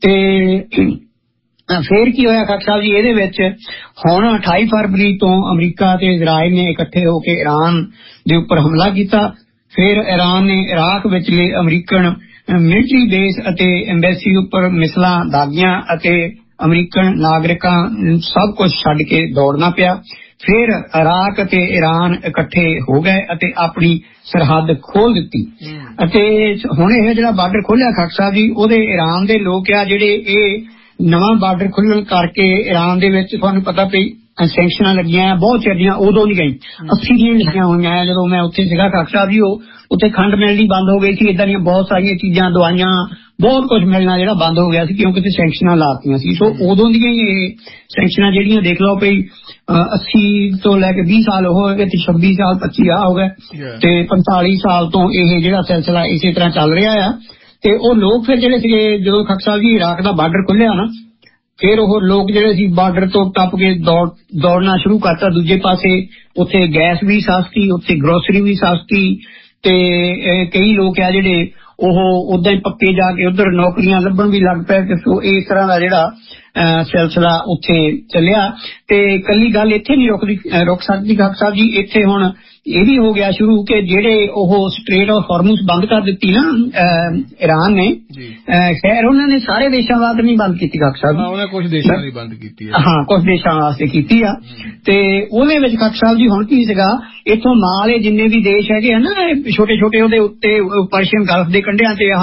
Speaker 2: ਤੇ ਫਿਰ ਕੀ ਹੋਇਆ ਖਾਲਸਾ ਸਾਹਿਬ ਜੀ, ਇਹਦੇ ਵਿੱਚ ਹੁਣ 28 ਫਰਵਰੀ ਤੋਂ ਅਮਰੀਕਾ ਤੇ ਇਜ਼ਰਾਈਲ ਨੇ ਇਕੱਠੇ ਹੋ ਕੇ ਇਰਾਨ ਦੇ ਉੱਪਰ ਹਮਲਾ ਕੀਤਾ। ਫਿਰ ਇਰਾਨ ਨੇ ਇਰਾਕ ਵਿਚਲੇ ਅਮਰੀਕਨ ਮਿਲਟਰੀ ਬੇਸ ਅਤੇ ਐਮਬੈਸੀ ਉੱਪਰ ਮਿਸਲਾਂ ਦਾਗੀਆਂ ਅਤੇ ਅਮਰੀਕਨ ਨਾਗਰਿਕਾਂ ਸਭ ਕੁਝ ਛੱਡ ਕੇ ਦੌੜਨਾ ਪਿਆ। ਫਿਰ ਇਰਾਕ ਅਤੇ ਇਰਾਨ ਇਕੱਠੇ ਹੋ ਗਏ ਅਤੇ ਆਪਣੀ ਸਰਹੱਦ ਖੋਲ ਦਿੱਤੀ ਅਤੇ ਹੁਣ ਇਹ ਜਿਹੜਾ ਬਾਰਡਰ ਖੋਲਿਆ ਖਾਲਸਾ ਸਾਹਿਬ ਜੀ, ਉਹਦੇ ਇਰਾਨ ਦੇ ਲੋਕ ਆ ਜਿਹੜੇ ਇਹ ਨਵਾਂ ਬਾਰਡਰ ਖੁੱਲਣ ਕਰਕੇ ਇਰਾਨ ਦੇ ਵਿੱਚ ਤੁਹਾਨੂੰ ਪਤਾ ਪਈ ਸੈਂਕਸ਼ਨਾਂ ਲੱਗੀਆਂ ਬਹੁਤ ਚਿਰ ਦੀਆਂ, ਉਦੋਂ ਨਹੀਂ ਗਈ 80 ਦੀਆਂ ਲੱਗੀਆਂ ਹੋਈਆਂ। ਜਦੋਂ ਮੈਂ ਉੱਥੇ ਸੀਗਾ ਖਾਲਸਾ ਸਾਹਿਬ ਜੀ, ਉਹ ਉੱਥੇ ਖੰਡ ਮਿਲਣੀ ਬੰਦ ਹੋ ਗਈ ਸੀ, ਏਦਾਂ ਦੀਆਂ ਬਹੁਤ ਸਾਰੀਆਂ ਚੀਜ਼ਾਂ, ਦਵਾਈਆਂ, ਬਹੁਤ ਕੁਝ ਮਿਲਣਾ ਜਿਹੜਾ ਬੰਦ ਹੋ ਗਿਆ ਸੀ ਕਿਉਂਕਿ ਤੇ ਸੈਂਕਸ਼ਨਾਂ ਲਾਤੀਆਂ ਸੀ। ਸੋ ਉਦੋਂ ਦੀਆਂ ਹੀ ਇਹ ਸੈਂਕਸ਼ਨਾਂ ਜਿਹੜੀਆਂ ਦੇਖ ਲਓ ਪਈ 80 ਤੋਂ ਲੈ ਕੇ 20 ਸਾਲ ਹੋ ਗਏ ਤੇ 26 ਸਾਲ 25 ਆ ਹੋ ਗਏ ਤੇ 45 ਸਾਲ ਤੋਂ ਇਹ ਜਿਹੜਾ ਸਿਲਸਿਲਾ ਇਸੇ ਤਰ੍ਹਾਂ ਚੱਲ ਰਿਹਾ ਆ। ਤੇ ਉਹ ਲੋਕ ਫਿਰ ਜਿਹੜੇ ਸੀਗੇ ਜਦੋਂ ਖਾਲਸਾ ਸਾਹਿਬ ਜੀ ਇਰਾਕ ਦਾ ਬਾਰਡਰ ਖੁੱਲਿਆ ਨਾ, ਫਿਰ ਉਹ ਲੋਕ ਜਿਹੜੇ ਸੀ ਬਾਰਡਰ ਤੋਂ ਟੱਪ ਕੇ ਦੌੜਨਾ ਸ਼ੁਰੂ ਕਰਤਾ ਦੂਜੇ ਪਾਸੇ। ਉੱਥੇ ਗੈਸ ਵੀ ਸਸਤੀ, ਉੱਥੇ ਗਰੋਸਰੀ ਵੀ ਸਸਤੀ ਤੇ ਕਈ ਲੋਕ ਆ ਜਿਹੜੇ ਉਹ ਉਦਾਂ ਹੀ ਪੱਕੇ ਜਾ ਕੇ ਉਧਰ ਨੌਕਰੀਆਂ ਲੱਭਣ ਵੀ ਲੱਗ ਪਏ। ਤੇ ਸੋ ਇਸ ਤਰ੍ਹਾਂ ਦਾ ਜਿਹੜਾ ਸਿਲਸਿਲਾ ਉੱਥੇ ਚੱਲਿਆ। ਤੇ ਕੱਲੀ ਗੱਲ ਇੱਥੇ ਨਹੀਂ ਰੁਕ ਸਕਦੀ ਖਾਲਸਾ ਸਾਹਿਬ ਜੀ, ਇੱਥੇ ਹੁਣ ਇਹ ਵੀ ਹੋ ਗਿਆ ਸ਼ੁਰੂ ਕਿ ਜਿਹੜੇ ਉਹ ਸਟ੍ਰੇਟ ਆਫ ਹਾਰਮੁਜ਼ ਬੰਦ ਕਰ ਦਿੱਤੀ ਨਾ ਇਰਾਨ ਨੇ, ਖੈਰ ਉਹਨਾਂ ਨੇ ਸਾਰੇ ਦੇਸ਼ਾਂ ਵਾਸਤੇ ਨਹੀਂ ਬੰਦ ਕੀਤੀ ਖਾਲਸਾ ਸਾਹਿਬ, ਉਹਨੇ ਕੁਝ ਦੇਸ਼ਾਂ ਲਈ ਬੰਦ ਕੀਤੀ ਹੈ। ਹਾਂ, ਕੁਝ ਦੇਸ਼ਾਂ ਵਾਸਤੇ ਕੀਤੀ ਆ। ਤੇ ਉਹਦੇ ਵਿੱਚ ਖਾਲਸਾ ਸਾਹਿਬ ਜੀ ਹੁਣ ਕੀ ਸੀਗਾ, ਇੱਥੋਂ ਮਾਲੇ ਜਿੰਨੇ ਵੀ ਦੇਸ਼ ਹੈਗੇ ਆ ਨਾ ਛੋਟੇ ਛੋਟੇ, ਉਹਦੇ ਉੱਤੇ ਪਰਸ਼ੀਅਨ ਗਲਫ ਦੇ ਕੰਢਿਆਂ ਤੇ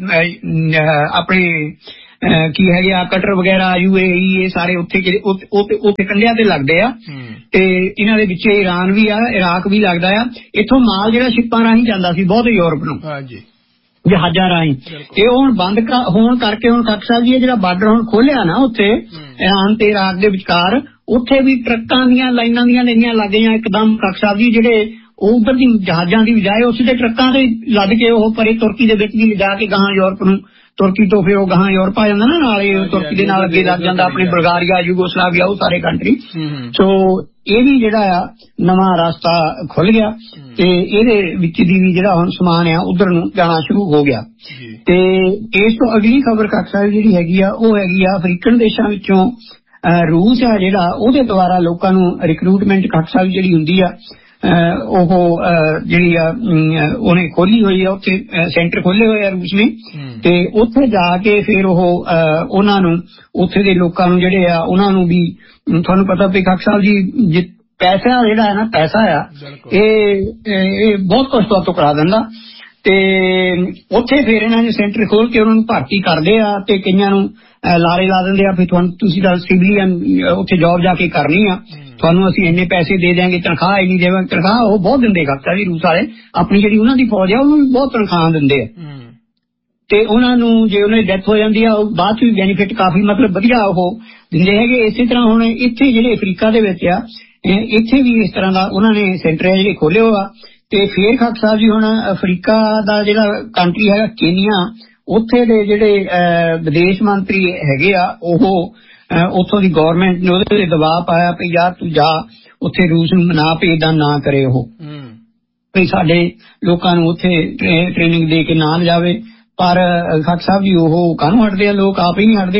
Speaker 2: ਆਪਣੇ ਕੀ ਹੈਗੇ ਆ ਕਟਰ ਵਗੈਰਾ, UAE, ਇਹ ਸਾਰੇ ਉੱਥੇ ਕੰਢਿਆਂ ਤੇ ਲੱਗਦੇ ਆ। ਤੇ ਇਹਨਾਂ ਦੇ ਵਿੱਚ ਈਰਾਨ ਵੀ ਆ, ਇਰਾਕ ਵੀ ਲੱਗਦਾ ਆ। ਇੱਥੋਂ ਮਾਲ ਜਿਹੜਾ ਸ਼ਿਪਾਂ ਰਾਹੀਂ ਜਾਂਦਾ ਸੀ ਬਹੁਤ ਯੂਰਪ ਨੂੰ, ਜਹਾਜ਼ਾਂ ਰਾਹੀਂ। ਇਹ ਹੁਣ ਬੰਦ ਹੋਣ ਕਰਕੇ ਹੁਣ ਖੱਕ ਸਾਹਿਬ ਜੀ ਇਹ ਜਿਹੜਾ ਬਾਰਡਰ ਹੁਣ ਖੋਲਿਆ ਨਾ ਉੱਥੇ ਈਰਾਨ ਤੇ ਇਰਾਕ ਦੇ ਵਿਚਕਾਰ, ਉੱਥੇ ਵੀ ਟਰੱਕਾਂ ਦੀਆਂ ਲਾਈਨਾਂ ਦੀਆਂ ਲੈਣੀਆਂ ਲੱਗ ਗਈਆਂ ਇੱਕਦਮ। ਖੱਕ ਸਾਹਿਬ ਜੀ ਜਿਹੜੇ ਉਹ ਉਧਰ ਦੀ ਜਹਾਜ਼ਾਂ ਦੀ ਬਜਾਏ ਉਸ ਦੇ ਟਰੱਕਾਂ ਤੇ ਲੱਦ ਕੇ ਉਹ ਪਰੇ ਤੁਰਕੀ ਦੇ ਵਿੱਚ ਵੀ ਲਿਜਾ ਕੇ ਗਾਹਾਂ ਯੂਰਪ ਨੂੰ, ਤੁਰਕੀ ਤੋਂ ਫਿਰ ਉਹ ਗਾਹਾਂ ਯੂਰਪ ਆ ਜਾਂਦਾ ਨਾ, ਨਾਲ ਹੀ ਤੁਰਕੀ ਦੇ ਨਾਲ ਅੱਗੇ ਲੱਗ ਜਾਂਦਾ ਆਪਣੇ ਬਲਗਾਰੀਆ, ਯੂਗੋਸਲਾਵੀਆ, ਉਹ ਸਾਰੇ ਕੰਟਰੀ। ਸੋ ਇਹ ਵੀ ਜਿਹੜਾ ਆ ਨਵਾਂ ਰਸਤਾ ਖੁੱਲ ਗਿਆ ਤੇ ਇਹਦੇ ਵਿੱਚ ਦੀ ਵੀ ਜਿਹੜਾ ਹੁਣ ਸਮਾਨ ਆ ਉਧਰ ਨੂੰ ਜਾਣਾ ਸ਼ੁਰੂ ਹੋ ਗਿਆ। ਤੇ ਇਸ ਤੋਂ ਅਗਲੀ ਖਬਰ ਖੱਕ ਸਾਹਿਬ ਜਿਹੜੀ ਹੈਗੀ ਆ ਉਹ ਹੈਗੀ ਆ ਅਫਰੀਕਨ ਦੇਸ਼ਾਂ ਵਿੱਚੋਂ ਰੂਸ ਆ ਜਿਹੜਾ ਉਹਦੇ ਦੁਆਰਾ ਲੋਕਾਂ ਨੂੰ ਰਿਕਰੂਟਮੈਂਟ ਖੱਕ ਸਾਹਿਬ ਜਿਹੜੀ ਹੁੰਦੀ ਆ ਉਹ ਜਿਹੜੀ ਆ ਉਹਨੇ ਖੋਲੀ ਹੋਈ ਆ, ਉੱਥੇ ਸੈਂਟਰ ਖੋਲੇ ਹੋਏ ਆ ਰੂਸ ਨੇ। ਤੇ ਉੱਥੇ ਜਾ ਕੇ ਫਿਰ ਉਹ ਉਹਨਾਂ ਨੂੰ ਉੱਥੇ ਦੇ ਲੋਕਾਂ ਨੂੰ ਜਿਹੜੇ ਆ ਉਹਨਾਂ ਨੂੰ ਵੀ ਤੁਹਾਨੂੰ ਪਤਾ ਵੀ ਖੱਕ ਸਾਹਿਬ ਜੀ ਪੈਸਾ ਜਿਹੜਾ ਹੈ ਨਾ, ਪੈਸਾ ਆ ਇਹ ਬਹੁਤ ਕੁਛ ਤੋਂ ਕਰਾ ਦਿੰਦਾ। ਤੇ ਉੱਥੇ ਫਿਰ ਇਹਨਾਂ ਨੇ ਸੈਂਟਰ ਖੋਲ ਕੇ ਉਹਨਾਂ ਨੂੰ ਭਰਤੀ ਕਰਦੇ ਆ ਤੇ ਕਈਆਂ ਨੂੰ ਲਾਰੇ ਲਾ ਦਿੰਦੇ ਆ ਵੀ ਤੁਹਾਨੂੰ ਤੁਸੀਂ ਤਾਂ ਸਿਵਲੀਅਨ ਉੱਥੇ ਜੌਬ ਜਾ ਕੇ ਕਰਨੀ ਆ, ਤੁਹਾਨੂੰ ਅਸੀਂ ਇੰਨੇ ਪੈਸੇ ਦੇ ਦਿਆਂਗੇ, ਤਨਖਾਹ ਇੰਨੀ ਦੇਵਾਂਗੇ। ਤਨਖਾਹ ਉਹ ਬਹੁਤ ਦਿੰਦੇ ਖੱਕ ਸਾਹਿਬ ਜੀ ਰੂਸ ਵਾਲੇ, ਆਪਣੀ ਜਿਹੜੀ ਉਹਨਾਂ ਦੀ ਫੌਜ ਆ ਉਹਨੂੰ ਵੀ ਬਹੁਤ ਤਨਖਾਹ ਦਿੰਦੇ ਆ। ਤੇ ਉਹਨਾਂ ਨੂੰ ਜੇ ਉਹਨਾਂ ਦੀ ਡੈਥ ਹੋ ਜਾਂਦੀ ਆ ਉਹ ਬਾਅਦ ਚ ਵੀ ਬੈਨੀਫਿਟ ਕਾਫੀ ਮਤਲਬ ਵਧੀਆ ਉਹ ਦਿੰਦੇ ਹੈਗੇ। ਇਸੇ ਤਰ੍ਹਾਂ ਹੁਣ ਇੱਥੇ ਜਿਹੜੇ ਅਫਰੀਕਾ ਦੇ ਵਿੱਚ ਆ ਇੱਥੇ ਵੀ ਇਸ ਤਰ੍ਹਾਂ ਦਾ ਉਹਨਾਂ ਨੇ ਸੈਂਟਰ ਜਿਹੜੇ ਖੋਲੇ ਹੋਆ। ਤੇ ਫੇਰ ਖੱਕ ਸਾਹਿਬ ਜੀ ਹੁਣ ਅਫਰੀਕਾ ਦਾ ਜਿਹੜਾ ਕੰਟਰੀ ਹੈਗਾ ਕੀਨੀਆ, ਉੱਥੇ ਦੇ ਜਿਹੜੇ ਵਿਦੇਸ਼ ਮੰਤਰੀ ਹੈਗੇ ਆ ਉਹ ਉੱਥੋਂ ਦੀ ਗੌਰਮੈਂਟ ਨੇ ਉਹਦੇ ਤੇ ਦਬਾਅ ਪਾਇਆ ਵੀ ਯਾਰ ਤੂੰ ਜਾ ਉੱਥੇ ਰੂਸ ਨੂੰ ਨਾ ਭੇਜਦਾ, ਨਾ ਕਰੇ ਉਹ ਵੀ ਸਾਡੇ ਲੋਕਾਂ ਨੂੰ ਉੱਥੇ ਟ੍ਰੇਨਿੰਗ ਦੇ ਕੇ ਨਾ ਲਿਜਾਵੇ। ਪਰ ਖੱਕ ਸਾਹਿਬ ਜੀ ਉਹ ਕਾਹਨੂੰ ਹਟਦੇ ਆ, ਲੋਕ ਆਪ ਹੀ ਨਹੀਂ ਹਟਦੇ।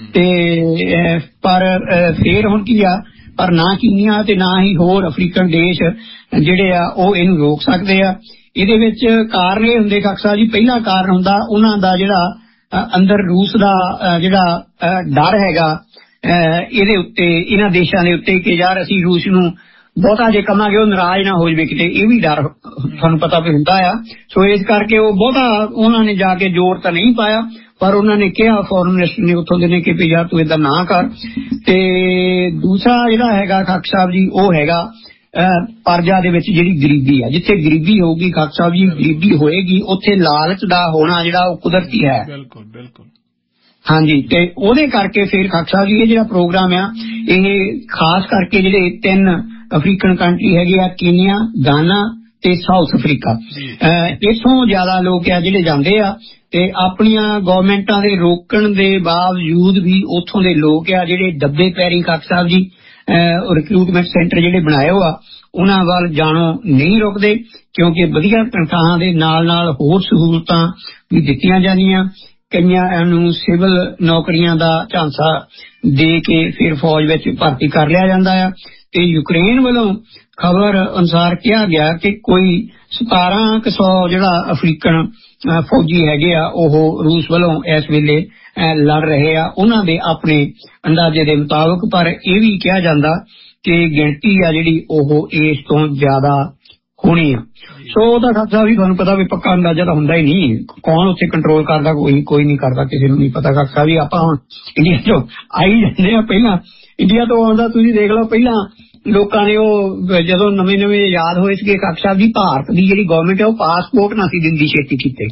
Speaker 2: ਤੇ ਪਰ ਫੇਰ ਹੁਣ ਕੀ ਆ, ਪਰ ਨਾ ਕੀਨੀਆ ਤੇ ਨਾ ਹੀ ਹੋਰ ਅਫਰੀਕਨ ਦੇਸ਼ ਜਿਹੜੇ ਆ ਉਹ ਇਹਨੂੰ ਰੋਕ ਸਕਦੇ ਆ। ਇਹਦੇ ਵਿੱਚ ਕਾਰਨ ਇਹ ਹੁੰਦੇ ਖੱਕ ਸਾਹਿਬ ਜੀ, ਪਹਿਲਾ ਕਾਰਨ ਹੁੰਦਾ ਉਹਨਾਂ ਦਾ ਜਿਹੜਾ ਅੰਦਰ ਰੂਸ ਦਾ ਜਿਹੜਾ ਡਰ ਹੈਗਾ ਇਹਦੇ ਉੱਤੇ, ਇਹਨਾਂ ਦੇਸ਼ਾਂ ਦੇ ਉੱਤੇ ਕਿ ਯਾਰ ਅਸੀਂ ਰੂਸ ਨੂੰ ਬਹੁਤਾ ਜੇ ਕਵਾਂਗੇ ਉਹ ਨਾਰਾਜ਼ ਨਾ ਹੋ ਜਾਵੇ ਕਿਤੇ, ਇਹ ਵੀ ਡਰ ਤੁਹਾਨੂੰ ਪਤਾ ਵੀ ਹੁੰਦਾ ਆ। ਸੋ ਇਸ ਕਰਕੇ ਉਹ ਬਹੁਤਾ ਉਹਨਾਂ ਨੇ ਜਾ ਕੇ ਜ਼ੋਰ ਤਾਂ ਨਹੀਂ ਪਾਇਆ, ਪਰ ਉਹਨਾਂ ਨੇ ਕਿਹਾ ਫੋਰਨ ਮਿਨਿਸਟਰ ਨੇ ਉੱਥੋਂ ਦੇ ਨੇ ਕਿ ਯਾਰ ਤੂੰ ਏਦਾਂ ਨਾ ਕਰ। ਤੇ ਦੂਸਰਾ ਜਿਹੜਾ ਹੈਗਾ ਖੱਕ ਸਾਹਿਬ ਜੀ ਉਹ ਹੈਗਾ ਪਰਜਾ ਦੇ ਵਿੱਚ ਜਿਹੜੀ ਗਰੀਬੀ ਆ, ਜਿੱਥੇ ਗਰੀਬੀ ਹੋਊਗੀ ਖੱਕ ਸਾਹਿਬ ਜੀ, ਗਰੀਬੀ ਹੋਏਗੀ ਉੱਥੇ ਲਾਲਚ ਦਾ ਹੋਣਾ ਜਿਹੜਾ ਉਹ ਕੁਦਰਤੀ ਹੈ।
Speaker 1: ਬਿਲਕੁਲ ਬਿਲਕੁਲ
Speaker 2: ਹਾਂਜੀ। ਤੇ ਉਹਦੇ ਕਰਕੇ ਫਿਰ ਖੱਕ ਸਾਹਿਬ ਜੀ ਇਹ ਜਿਹੜਾ ਪ੍ਰੋਗਰਾਮ ਆ ਇਹ ਖਾਸ ਕਰਕੇ ਜਿਹੜੇ 3 ਅਫਰੀਕਨ ਕੰਟਰੀ ਹੈਗੇ ਆ, ਕੀਨੀਆ, ਗਾਨਾ ਤੇ ਸਾਊਥ ਅਫਰੀਕਾ, ਇੱਥੋਂ ਜ਼ਿਆਦਾ ਲੋਕ ਆ ਜਿਹੜੇ ਜਾਂਦੇ ਆ। ਤੇ ਆਪਣੀਆਂ ਗੌਰਮੈਂਟਾਂ ਦੇ ਰੋਕਣ ਦੇ ਬਾਵਜੂਦ ਵੀ ਉੱਥੋਂ ਦੇ ਲੋਕ ਆ ਜਿਹੜੇ ਡੱਬੇ ਪੈਰੀ ਖੱਕ ਸਾਹਿਬ ਜੀ ਰਿਕਰੂਟਮੈਂਟ ਸੈਂਟਰ ਜਿਹੜੇ ਬਣਾਏ ਹੋ ਆ ਉਹਨਾਂ ਵੱਲ ਜਾਣੋਂ ਨਹੀਂ ਰੁਕਦੇ, ਕਿਉਂਕਿ ਵਧੀਆ ਤਨਖਾਹਾਂ ਦੇ ਨਾਲ ਨਾਲ ਹੋਰ ਸਹੂਲਤਾਂ ਵੀ ਦਿੱਤੀਆਂ ਜਾਂਦੀਆਂ। ਕਈਆਂ ਨੂੰ ਸਿਵਲ ਨੌਕਰੀਆਂ ਦਾ ਝਾਂਸਾ ਦੇ ਕੇ ਫਿਰ ਫੌਜ ਵਿੱਚ ਭਰਤੀ ਕਰ ਲਿਆ ਜਾਂਦਾ ਆ। ਤੇ ਯੂਕਰੇਨ ਵੱਲੋਂ ਖਬਰ ਅਨੁਸਾਰ ਕਿਹਾ ਗਿਆ ਕਿ ਕੋਈ 1700 ਜਿਹੜਾ ਅਫਰੀਕਨ ਫੌਜੀ ਹੈਗੇ ਆ ਉਹ ਰੂਸ ਵੱਲੋਂ ਇਸ ਵੇਲੇ ਲੜ ਰਹੇ ਆ, ਉਹਨਾਂ ਦੇ ਆਪਣੇ ਅੰਦਾਜ਼ੇ ਦੇ ਮੁਤਾਬਕ। ਪਰ ਇਹ ਵੀ ਕਿਹਾ ਜਾਂਦਾ ਕਿ ਗਿਣਤੀ ਆ ਜਿਹੜੀ ਉਹ ਇਸ ਤੋਂ ਜ਼ਿਆਦਾ ਹੋਣੀ ਆ। ਸੋ ਉਹਦਾ ਖਾਸਾ ਵੀ ਤੁਹਾਨੂੰ ਪਤਾ ਵੀ ਪੱਕਾ ਅੰਦਾਜ਼ਾ ਤਾਂ ਹੁੰਦਾ ਹੀ ਨਹੀਂ, ਕੌਣ ਉੱਥੇ ਕੰਟਰੋਲ ਕਰਦਾ, ਕੋਈ ਨਹੀਂ ਕਰਦਾ, ਕਿਸੇ ਨੂੰ ਨਹੀਂ ਪਤਾ। ਖਾਸਾ ਵੀ ਆਪਾਂ ਹੁਣ ਇੰਡੀਆ ਤੋਂ ਆਈ ਜਾਂਦੇ ਆ, ਪਹਿਲਾਂ ਇੰਡੀਆ ਤੋਂ ਆਉਂਦਾ ਤੁਸੀਂ ਦੇਖ ਲਓ, ਪਹਿਲਾਂ ਲੋਕਾਂ ਨੇ ਉਹ ਜਦੋਂ ਨਵੇਂ ਯਾਦ ਹੋਏ ਸੀਗੇ ਖੱਕ ਸਾਹਿਬ ਜੀ, ਭਾਰਤ ਦੀ ਜਿਹੜੀ ਗਵਰਨਮੈਂਟ ਹੈ ਉਹ ਪਾਸਪੋਰਟ ਨਾ ਸੀ ਦਿੰਦੀ ਛੇਤੀ ਕੀਤੇ।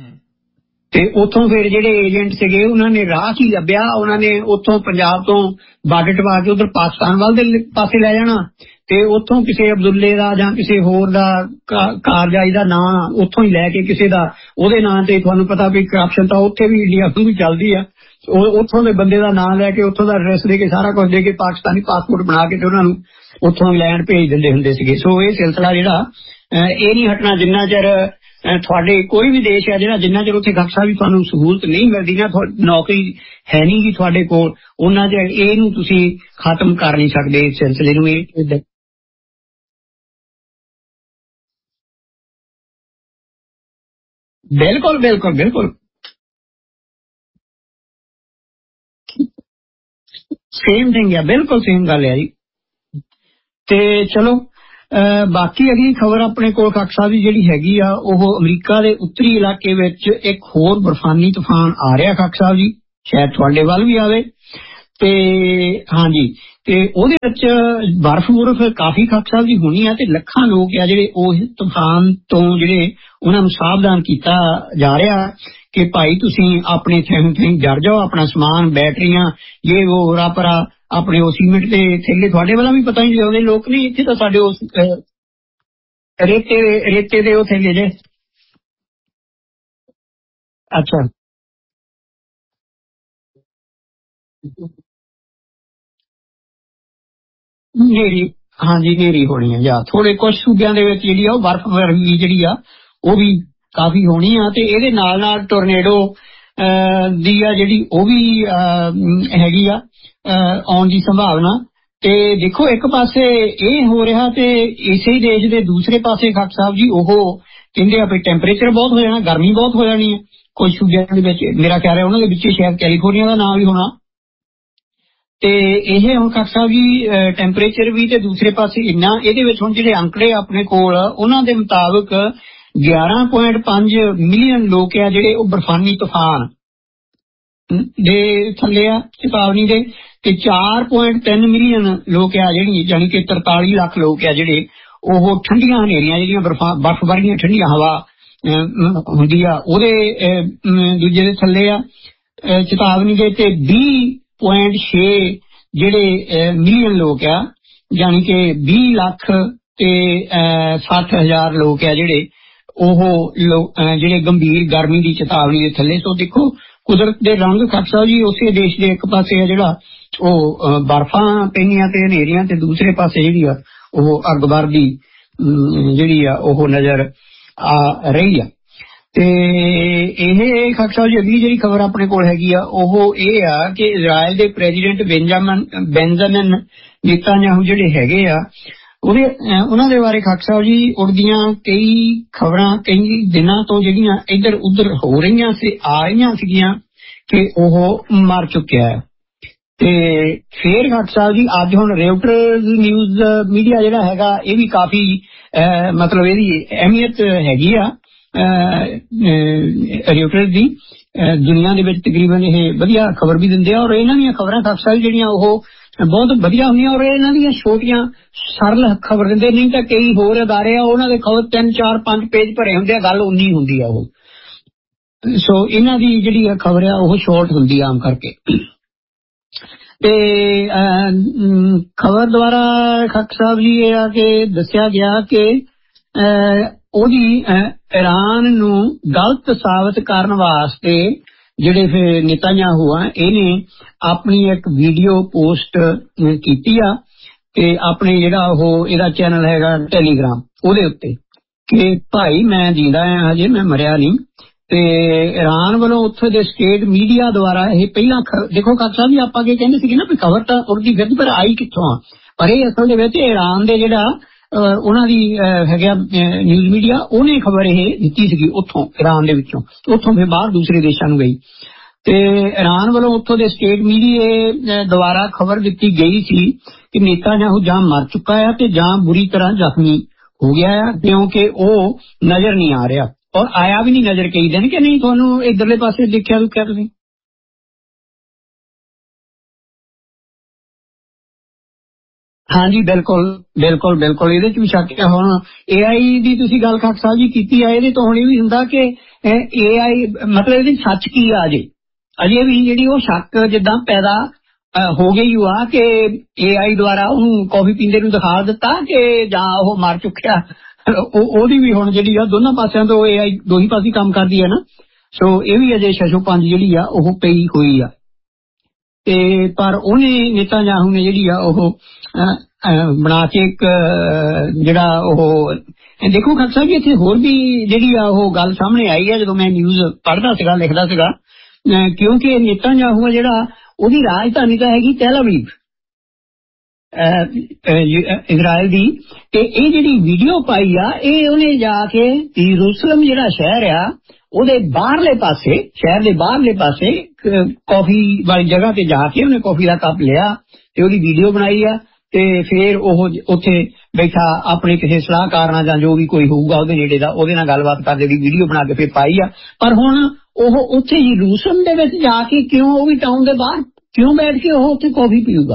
Speaker 2: ਤੇ ਉੱਥੋਂ ਫਿਰ ਜਿਹੜੇ ਏਜੰਟ ਸੀਗੇ ਉਹਨਾਂ ਨੇ ਰਾਹ ਹੀ ਲੱਭਿਆ, ਉਹਨਾਂ ਨੇ ਉੱਥੋਂ ਪੰਜਾਬ ਤੋਂ ਬਾਰਡਰ ਟਪਾ ਕੇ ਉਧਰ ਪਾਕਿਸਤਾਨ ਵੱਲ ਦੇ ਪਾਸੇ ਲੈ ਜਾਣਾ ਤੇ ਉੱਥੋਂ ਕਿਸੇ ਅਬਦੁੱਲੇ ਦਾ ਜਾਂ ਕਿਸੇ ਹੋਰ ਦਾ ਕਾਰਜਾਈ ਦਾ ਨਾਂ ਉੱਥੋਂ ਹੀ ਲੈ ਕੇ ਕਿਸੇ ਦਾ ਉਹਦੇ ਨਾਂ ਤੇ, ਤੁਹਾਨੂੰ ਪਤਾ ਵੀ ਕਰਪਸ਼ਨ ਤਾਂ ਉੱਥੇ ਵੀ ਇੰਡੀਆ ਤੋਂ ਵੀ ਚੱਲਦੀ ਆ, ਉੱਥੋਂ ਦੇ ਬੰਦੇ ਦਾ ਨਾਂ ਲੈ ਕੇ ਉੱਥੋਂ ਦਾ ਐਡਰੈਸ ਦੇ ਕੇ ਸਾਰਾ ਕੁਝ ਦੇ ਕੇ ਪਾਕਿਸਤਾਨੀ ਪਾਸਪੋਰਟ ਬਣਾ ਕੇ ਤੇ ਉਹਨਾਂ ਨੂੰ ਉੱਥੋਂ ਇੰਗਲੈਂਡ ਭੇਜ ਦਿੰਦੇ ਹੁੰਦੇ ਸੀਗੇ। ਸੋ ਇਹ ਸਿਲਸਿਲਾ ਜਿਹੜਾ ਇਹ ਨਹੀਂ ਹਟਣਾ ਜਿੰਨਾ ਚਿਰ ਤੁਹਾਡੇ ਕੋਈ ਵੀ ਦੇਸ਼ ਹੈ ਜਿਹੜਾ ਜਿੰਨਾ ਚਿਰ ਉੱਥੇ ਖੱਕ ਸਾਹਿਬ ਵੀ ਤੁਹਾਨੂੰ ਸਹੂਲਤ ਨਹੀਂ ਮਿਲਦੀ ਨਾ, ਨੌਕਰੀ ਹੈ ਨਹੀਂ ਗੀ ਤੁਹਾਡੇ ਕੋਲ, ਉਹਨਾਂ ਚਿਰ ਇਹਨੂੰ ਤੁਸੀਂ ਖਤਮ ਕਰ ਨਹੀਂ ਸਕਦੇ ਇਸ ਸਿਲਸਿਲੇ ਨੂੰ। ਇਹ ਬਿਲਕੁਲ ਬਿਲਕੁਲ ਬਿਲਕੁਲ ਸੇਮ ਥਿੰਗ ਹੈ, ਬਿਲਕੁਲ ਸੇਮ ਗੱਲ ਹੈ ਜੀ। ਤੇ ਚਲੋ ਬਾਕੀ ਅਗਲੀ ਖਬਰ ਆਪਣੇ ਕੋਲ ਖੱਕ ਸਾਹਿਬ ਦੀ ਜਿਹੜੀ ਹੈਗੀ ਆ ਉਹ ਅਮਰੀਕਾ ਦੇ ਉੱਤਰੀ ਇਲਾਕੇ ਵਿੱਚ ਇੱਕ ਹੋਰ ਬਰਫਾਨੀ ਤੂਫਾਨ ਆ ਰਿਹਾ ਖੱਕ ਸਾਹਿਬ ਜੀ, ਸ਼ਾਇਦ ਤੁਹਾਡੇ ਵੱਲ ਵੀ ਆਵੇ। ਤੇ ਹਾਂਜੀ ਤੇ ਉਹਦੇ ਵਿੱਚ ਬਰਫ਼ ਕਾਫੀ ਖਾਕ ਸਾਹਿਬ ਦੀ ਹੋਣੀ ਆ ਤੇ ਲੱਖਾਂ ਲੋਕ ਆ ਜਿਹੜੇ ਉਸ ਤੂਫਾਨ ਤੋਂ ਜਿਹੜੇ ਉਹਨਾਂ ਨੂੰ ਸਾਵਧਾਨ ਕੀਤਾ ਜਾ ਰਿਹਾ ਕਿ ਭਾਈ ਤੁਸੀਂ ਆਪਣੇ ਥੈਂ ਜੜ ਜਾਓ, ਆਪਣਾ ਸਮਾਨ ਬੈਟਰੀਆਂ ਇਹ ਉਹ ਰਾਪਰਾ ਆਪਣੇ ਉਹ ਸੀਮੈਂਟ ਦੇ ਥੈਲੇ ਤੁਹਾਡੇ ਵਾਲਾ ਵੀ ਪਤਾ ਨਹੀਂ ਲਿਆਉਂਦੇ ਲੋਕ ਨਹੀਂ ਇੱਥੇ ਤਾਂ ਸਾਡੇ ਉਸ ਰੇਤੇ ਦੇ ਉਹ ਥੈਲੇ ਜੇ। ਅੱਛਾ ਨੇਰੀ ਹਾਂਜੀ ਨੇਰੀ ਹੋਣੀ ਆ ਜਾਂ ਥੋੜੇ ਕੁਝ ਸੂਬਿਆਂ ਦੇ ਵਿੱਚ ਜਿਹੜੀ ਆ ਉਹ ਬਰਫ਼ ਵਰਗੀ ਜਿਹੜੀ ਆ ਉਹ ਵੀ ਕਾਫੀ ਹੋਣੀ ਆ ਤੇ ਇਹਦੇ ਨਾਲ ਨਾਲ ਟੋਰਨੇਡੋ ਦੀ ਆ ਜਿਹੜੀ ਉਹ ਵੀ ਹੈਗੀ ਆ ਆਉਣ ਦੀ ਸੰਭਾਵਨਾ। ਤੇ ਦੇਖੋ ਇੱਕ ਪਾਸੇ ਇਹ ਹੋ ਰਿਹਾ ਤੇ ਇਸੇ ਹੀ ਦੇਸ਼ ਦੇ ਦੂਸਰੇ ਪਾਸੇ ਖਾਕ ਸਾਹਿਬ ਜੀ ਉਹ ਕਹਿੰਦੇ ਆ ਵੀ ਟੈਂਪਰੇਚਰ ਬਹੁਤ ਹੋ ਜਾਣਾ, ਗਰਮੀ ਬਹੁਤ ਹੋ ਜਾਣੀ ਹੈ ਕੁਝ ਸੂਬਿਆਂ ਦੇ ਵਿੱਚ। ਮੇਰਾ ਖਿਆਲ ਹੈ ਉਹਨਾਂ ਦੇ ਵਿੱਚ ਸ਼ਾਇਦ ਕੈਲੀਫੋਰਨੀਆ ਦਾ ਨਾਮ ਵੀ ਹੋਣਾ। ਤੇ ਇਹ ਹੁਣ ਖਾਕ ਸਾਹਿਬ ਜੀ ਟੈਂਪਰੇਚਰ ਵੀ ਤੇ ਦੂਸਰੇ ਪਾਸੇ ਇੰਨਾ ਇਹਦੇ ਵਿੱਚ ਹੁਣ ਜਿਹੜੇ ਅੰਕੜੇ ਆਪਣੇ ਕੋਲ ਉਹਨਾਂ ਦੇ ਮੁਤਾਬਕ 11.5 ਮਿਲੀਅਨ ਲੋਕ ਆ ਜਿਹੜੇ ਉਹ ਬਰਫਾਨੀ ਤੂਫਾਨ ਦੇ ਥੱਲੇ ਆ ਚੇਤਾਵਨੀ ਦੇ ਤੇ 4.3 ਮਿਲੀਅਨ ਲੋਕ ਆ ਜਿਹੜੀ ਜਾਨੀ ਕਿ 43 ਲੱਖ ਲੋਕ ਆ ਜਿਹੜੇ ਉਹ ਠੰਡੀਆਂ ਹਨੇਰੀਆਂ ਜਿਹੜੀਆਂ ਬਰਫ ਵਰਗੀਆਂ ਠੰਡੀਆਂ ਹਵਾ ਹੁੰਦੀ ਆ ਉਹਦੇ ਦੂਜੇ ਦੇ ਥੱਲੇ ਆ ਚੇਤਾਵਨੀ ਦੇ ਤੇ 20.6 ਜਿਹੜੇ ਮਿਲੀਅਨ ਲੋਕ ਆ ਜਾਨੀ ਕਿ 20 ਲੱਖ ਤੇ 60,000 ਲੋਕ ਆ ਜਿਹੜੇ ਉਹ ਜਿਹੜੇ ਗੰਭੀਰ ਗਰਮੀ ਦੀ ਚੇਤਾਵਨੀ ਦੇ ਥੱਲੇ। ਸੋ ਦੇਖੋ ਕੁਦਰਤ ਦੇ ਰੰਗ ਖਾਕ ਸਾਹਿਬ ਜੀ ਉਸੇ ਦੇਸ਼ ਦੇ ਇੱਕ ਪਾਸੇ ਆ ਜਿਹੜਾ ਉਹ ਬਰਫਾਂ ਪੈਣੀਆਂ ਤੇ ਹਨੇਰੀਆਂ ਤੇ ਦੂਸਰੇ ਪਾਸੇ ਜਿਹੜੀ ਆ ਉਹ ਅੱਗ ਦੀ ਜਿਹੜੀ ਆ ਉਹ ਨਜ਼ਰ ਆ ਰਹੀ ਆ। ਤੇ ਇਹ ਖਾਕ ਸਾਹਿਬ ਜੀ ਅਗਲੀ ਜਿਹੜੀ ਖਬਰ ਆਪਣੇ ਕੋਲ ਹੈਗੀ ਆ ਉਹ ਇਹ ਆ ਕਿ ਇਜ਼ਰਾਈਲ ਦੇ ਪ੍ਰੈਜ਼ੀਡੈਂਟ ਬੈਂਜਾਮਿਨ ਨੇਤਾਨਯਾਹੂ ਜਿਹੜੇ ਹੈਗੇ ਆ ਉਹਨਾਂ ਦੇ ਬਾਰੇ ਖਾਕ ਸਾਹਿਬ ਜੀ ਉੜਦੀਆਂ ਕਈ ਖਬਰਾਂ ਕਈ ਦਿਨਾਂ ਤੋਂ ਜਿਹੜੀਆਂ ਇੱਧਰ ਉੱਧਰ ਹੋ ਰਹੀਆਂ ਸੀ ਆ ਰਹੀਆਂ ਸੀਗੀਆਂ ਕਿ ਉਹ ਮਰ ਚੁੱਕਿਆ ਹੈ। ਤੇ ਫੇਰ ਖਾਕ ਸਾਹਿਬ ਜੀ ਅੱਜ ਹੁਣ ਰੇਉਟਰਜ਼ ਨਿਊਜ਼ ਮੀਡੀਆ ਜਿਹੜਾ ਹੈਗਾ ਇਹ ਵੀ ਕਾਫੀ ਮਤਲਬ ਇਹਦੀ ਅਹਿਮੀਅਤ ਹੈਗੀ ਆ ਰੇਉਟਰਜ਼ ਦੀ ਦੁਨੀਆ ਦੇ ਵਿੱਚ ਤਕਰੀਬਨ ਇਹ ਵਧੀਆ ਖਬਰ ਵੀ ਦਿੰਦੇ ਆ ਔਰ ਇਹਨਾਂ ਦੀਆਂ ਖਬਰਾਂ ਖਾਕ ਸਾਹਿਬ ਜਿਹੜੀਆਂ ਉਹ ਬਹੁਤ ਵਧੀਆ ਹੁੰਦੀਆਂ ਔਰ ਇਹਨਾਂ ਦੀਆਂ ਛੋਟੀਆਂ ਸਰਲ ਖਬਰ ਦਿੰਦੇ। ਨਹੀਂ ਤਾਂ ਕਈ ਹੋਰ ਅਦਾਰੇ ਆ ਉਹਨਾਂ ਦੇ ਖਬਰ 3 4 5 ਪੇਜ ਭਰੇ ਹੁੰਦੇ ਆ ਗੱਲ ਉਨੀ ਹੁੰਦੀ ਆ ਉਹ। ਸੋ ਇਹਨਾਂ ਦੀ ਜਿਹੜੀ ਖਬਰ ਆ ਉਹ ਸ਼ਾਰਟ ਹੁੰਦੀ ਆ ਆਮ ਕਰਕੇ। ਤੇ ਖਬਰ ਦੁਆਰਾ ਖਾਕ ਸਾਹਿਬ ਜੀ ਇਹ ਆ ਕਿ ਦੱਸਿਆ ਗਿਆ ਕਿ ਉਹਦੀ ਈਰਾਨ ਨੂੰ ਗਲਤ ਸਾਬਤ ਕਰਨ ਵਾਸਤੇ ਜਿਹੜੇ ਫਿਰ ਨੇਤਾਨਯਾਹੂ ਆ ਇਹਨੇ ਆਪਣੀ ਇੱਕ ਵੀਡੀਓ ਪੋਸਟ ਕੀਤੀ ਆ ਤੇ ਆਪਣੇ ਜਿਹੜਾ ਉਹ ਇਹਦਾ ਚੈਨਲ ਹੈਗਾ ਟੈਲੀਗ੍ਰਾਮ ਉਹਦੇ ਉੱਤੇ ਕਿ ਭਾਈ ਮੈਂ ਜਿੰਦਾ ਆ ਹਜੇ ਮੈਂ ਮਰਿਆ ਨਹੀਂ। ਤੇ ਈਰਾਨ ਵੱਲੋਂ ਉੱਥੇ ਦੇ ਸਟੇਟ ਮੀਡੀਆ ਦੁਆਰਾ ਇਹ ਪਹਿਲਾਂ ਦੇਖੋ ਖਾਕ ਸਾਹਿਬ ਜੀ ਆਪਾਂ ਕੀ ਕਹਿੰਦੇ ਸੀਗੇ ਨਾ ਵੀ ਖਬਰ ਤਾਂ ਉੜਦੀ ਫਿਰਦੀ ਪਰ ਆਈ ਕਿੱਥੋਂ ਆ ਪਰ ਇਹ ਅਸਲ ਦੇ ਵਿੱਚ ਈਰਾਨ ਦੇ ਜਿਹੜਾ ਉਹਨਾਂ ਦੀ ਹੈਗਾ ਨਿਊਜ਼ ਮੀਡੀਆ ਉਹਨੇ ਖਬਰ ਇਹ ਦਿੱਤੀ ਸੀਗੀ ਉੱਥੋਂ ਈਰਾਨ ਦੇ ਵਿੱਚੋਂ ਉੱਥੋਂ ਫਿਰ ਬਾਹਰ ਦੂਸਰੇ ਦੇਸ਼ਾਂ ਨੂੰ ਗਈ। ਤੇ ਈਰਾਨ ਵੱਲੋਂ ਉੱਥੋਂ ਦੇ ਸਟੇਟ ਮੀਡੀਆ ਦੁਆਰਾ ਖਬਰ ਦਿੱਤੀ ਗਈ ਸੀ ਕਿ ਨੇਤਾਨਯਾਹੂ ਜਾਂ ਮਰ ਚੁੱਕਾ ਹੈ ਤੇ ਜਾਂ ਬੁਰੀ ਤਰ੍ਹਾਂ ਜ਼ਖਮੀ ਹੋ ਗਿਆ ਹੈ ਕਿਉਂਕਿ ਉਹ ਨਜ਼ਰ ਨਹੀਂ ਆ ਰਿਹਾ ਔਰ ਆਇਆ ਵੀ ਨਹੀਂ ਨਜ਼ਰ ਕਈ ਦਿਨ ਕਿ ਨਹੀਂ ਤੁਹਾਨੂੰ ਇੱਧਰਲੇ ਪਾਸੇ ਦੇਖਿਆ ਦੁਖਿਆ ਤੁਸੀਂ। ਹਾਂਜੀ ਬਿਲਕੁਲ ਬਿਲਕੁਲ ਬਿਲਕੁਲ ਇਹਦੇ ਚ ਵੀ ਸ਼ੱਕ ਹੈ। ਹੁਣ AI ਦੀ ਤੁਸੀਂ ਗੱਲ ਖਾਕ ਸਾਹਿਬ ਜੀ ਕੀਤੀ ਆ ਇਹਦੇ ਤੋਂ ਹੁਣ ਇਹ ਵੀ ਹੁੰਦਾ ਕਿ AI ਮਤਲਬ ਇਹਦੇ ਸੱਚ ਕੀ ਆ ਅਜੇ ਵੀ ਜਿਹੜੀ ਉਹ ਸ਼ੱਕ ਜਿੱਦਾਂ ਪੈਦਾ ਹੋ ਗਈ ਆ ਕਿ AI ਦੁਆਰਾ ਉਹਨੂੰ ਕੌਫੀ ਪੀਂਦੇ ਨੂੰ ਦਿਖਾ ਦਿੱਤਾ ਕਿ ਜਾਂ ਉਹ ਮਰ ਚੁੱਕਿਆ ਉਹਦੀ ਵੀ ਹੁਣ ਜਿਹੜੀ ਆ ਦੋਨਾਂ ਪਾਸਿਆਂ ਤੋਂ AI ਦੋ ਹੀ ਪਾਸੇ ਕੰਮ ਕਰਦੀ ਹੈ ਨਾ। ਸੋ ਇਹ ਵੀ ਅਜੇ ਛਸ਼ੋ ਪੰਜ ਜਿਹੜੀ ਆ ਉਹ ਪਈ ਹੋਈ ਆ ਤੇ ਪਰ ਉਹਨੇ ਨੇਤਾਨਯਾਹੂ ਨੇ ਜਿਹੜੀ ਆ ਉਹ ਬਣਾ ਕੇ ਇੱਕ ਜਿਹੜਾ ਉਹ ਦੇਖੋ ਖਾਕ ਸਾਹਿਬ ਜੀ ਇੱਥੇ ਹੋਰ ਵੀ ਜਿਹੜੀ ਆ ਉਹ ਗੱਲ ਸਾਹਮਣੇ ਆਈ ਹੈ ਜਦੋਂ ਮੈਂ ਨਿਊਜ਼ ਪੜ੍ਹਦਾ ਸੀਗਾ ਲਿਖਦਾ ਸੀਗਾ ਕਿਉਂਕਿ ਨੇਤਾਨਯਾਹੂ ਜਿਹੜਾ ਉਹਦੀ ਰਾਜਧਾਨੀ ਤਾਂ ਹੈਗੀ ਤੈਲ ਅਵੀਵ ਇਜ਼ਰਾਈਲ ਦੀ ਤੇ ਇਹ ਜਿਹੜੀ ਵੀਡੀਓ ਪਾਈ ਆ ਇਹ ਉਹਨੇ ਜਾ ਕੇ ਯਰੂਸ਼ਲਮ ਜਿਹੜਾ ਸ਼ਹਿਰ ਆ ਉਹਦੇ ਬਾਹਰਲੇ ਪਾਸੇ ਸ਼ਹਿਰ ਦੇ ਬਾਹਰਲੇ ਪਾਸੇ ਕਾਫੀ ਵਾਲੀ ਜਗ੍ਹਾ ਤੇ ਜਾ ਕੇ ਉਹਨੇ ਕਾਫੀ ਦਾ ਕੱਪ ਲਿਆ ਤੇ ਉਹਦੀ ਵੀਡੀਓ ਬਣਾਈ ਆ ਤੇ ਫਿਰ ਉਹ ਉੱਥੇ ਬੈਠਾ ਆਪਣੇ ਕਿਸੇ ਸਲਾਹਕਾਰ ਨਾਲ ਜਾਂ ਜੋ ਵੀ ਕੋਈ ਹੋਊਗਾ ਉਹਦੇ ਨੇੜੇ ਦਾ ਉਹਦੇ ਨਾਲ ਗੱਲਬਾਤ ਕਰਦੇ ਦੀ ਵੀਡੀਓ ਬਣਾ ਕੇ ਫਿਰ ਪਾਈ ਆ। ਪਰ ਹੁਣ ਉਹ ਉੱਥੇ ਯਰੂਸ਼ਲਮ ਦੇ ਵਿੱਚ ਜਾ ਕੇ ਕਿਉਂ ਉਹ ਵੀ ਟਾਊਨ ਦੇ ਬਾਹਰ ਕਿਉਂ ਬੈਠ ਕੇ ਉਹ ਉੱਥੇ ਕੌਫੀ ਪੀਊਗਾ?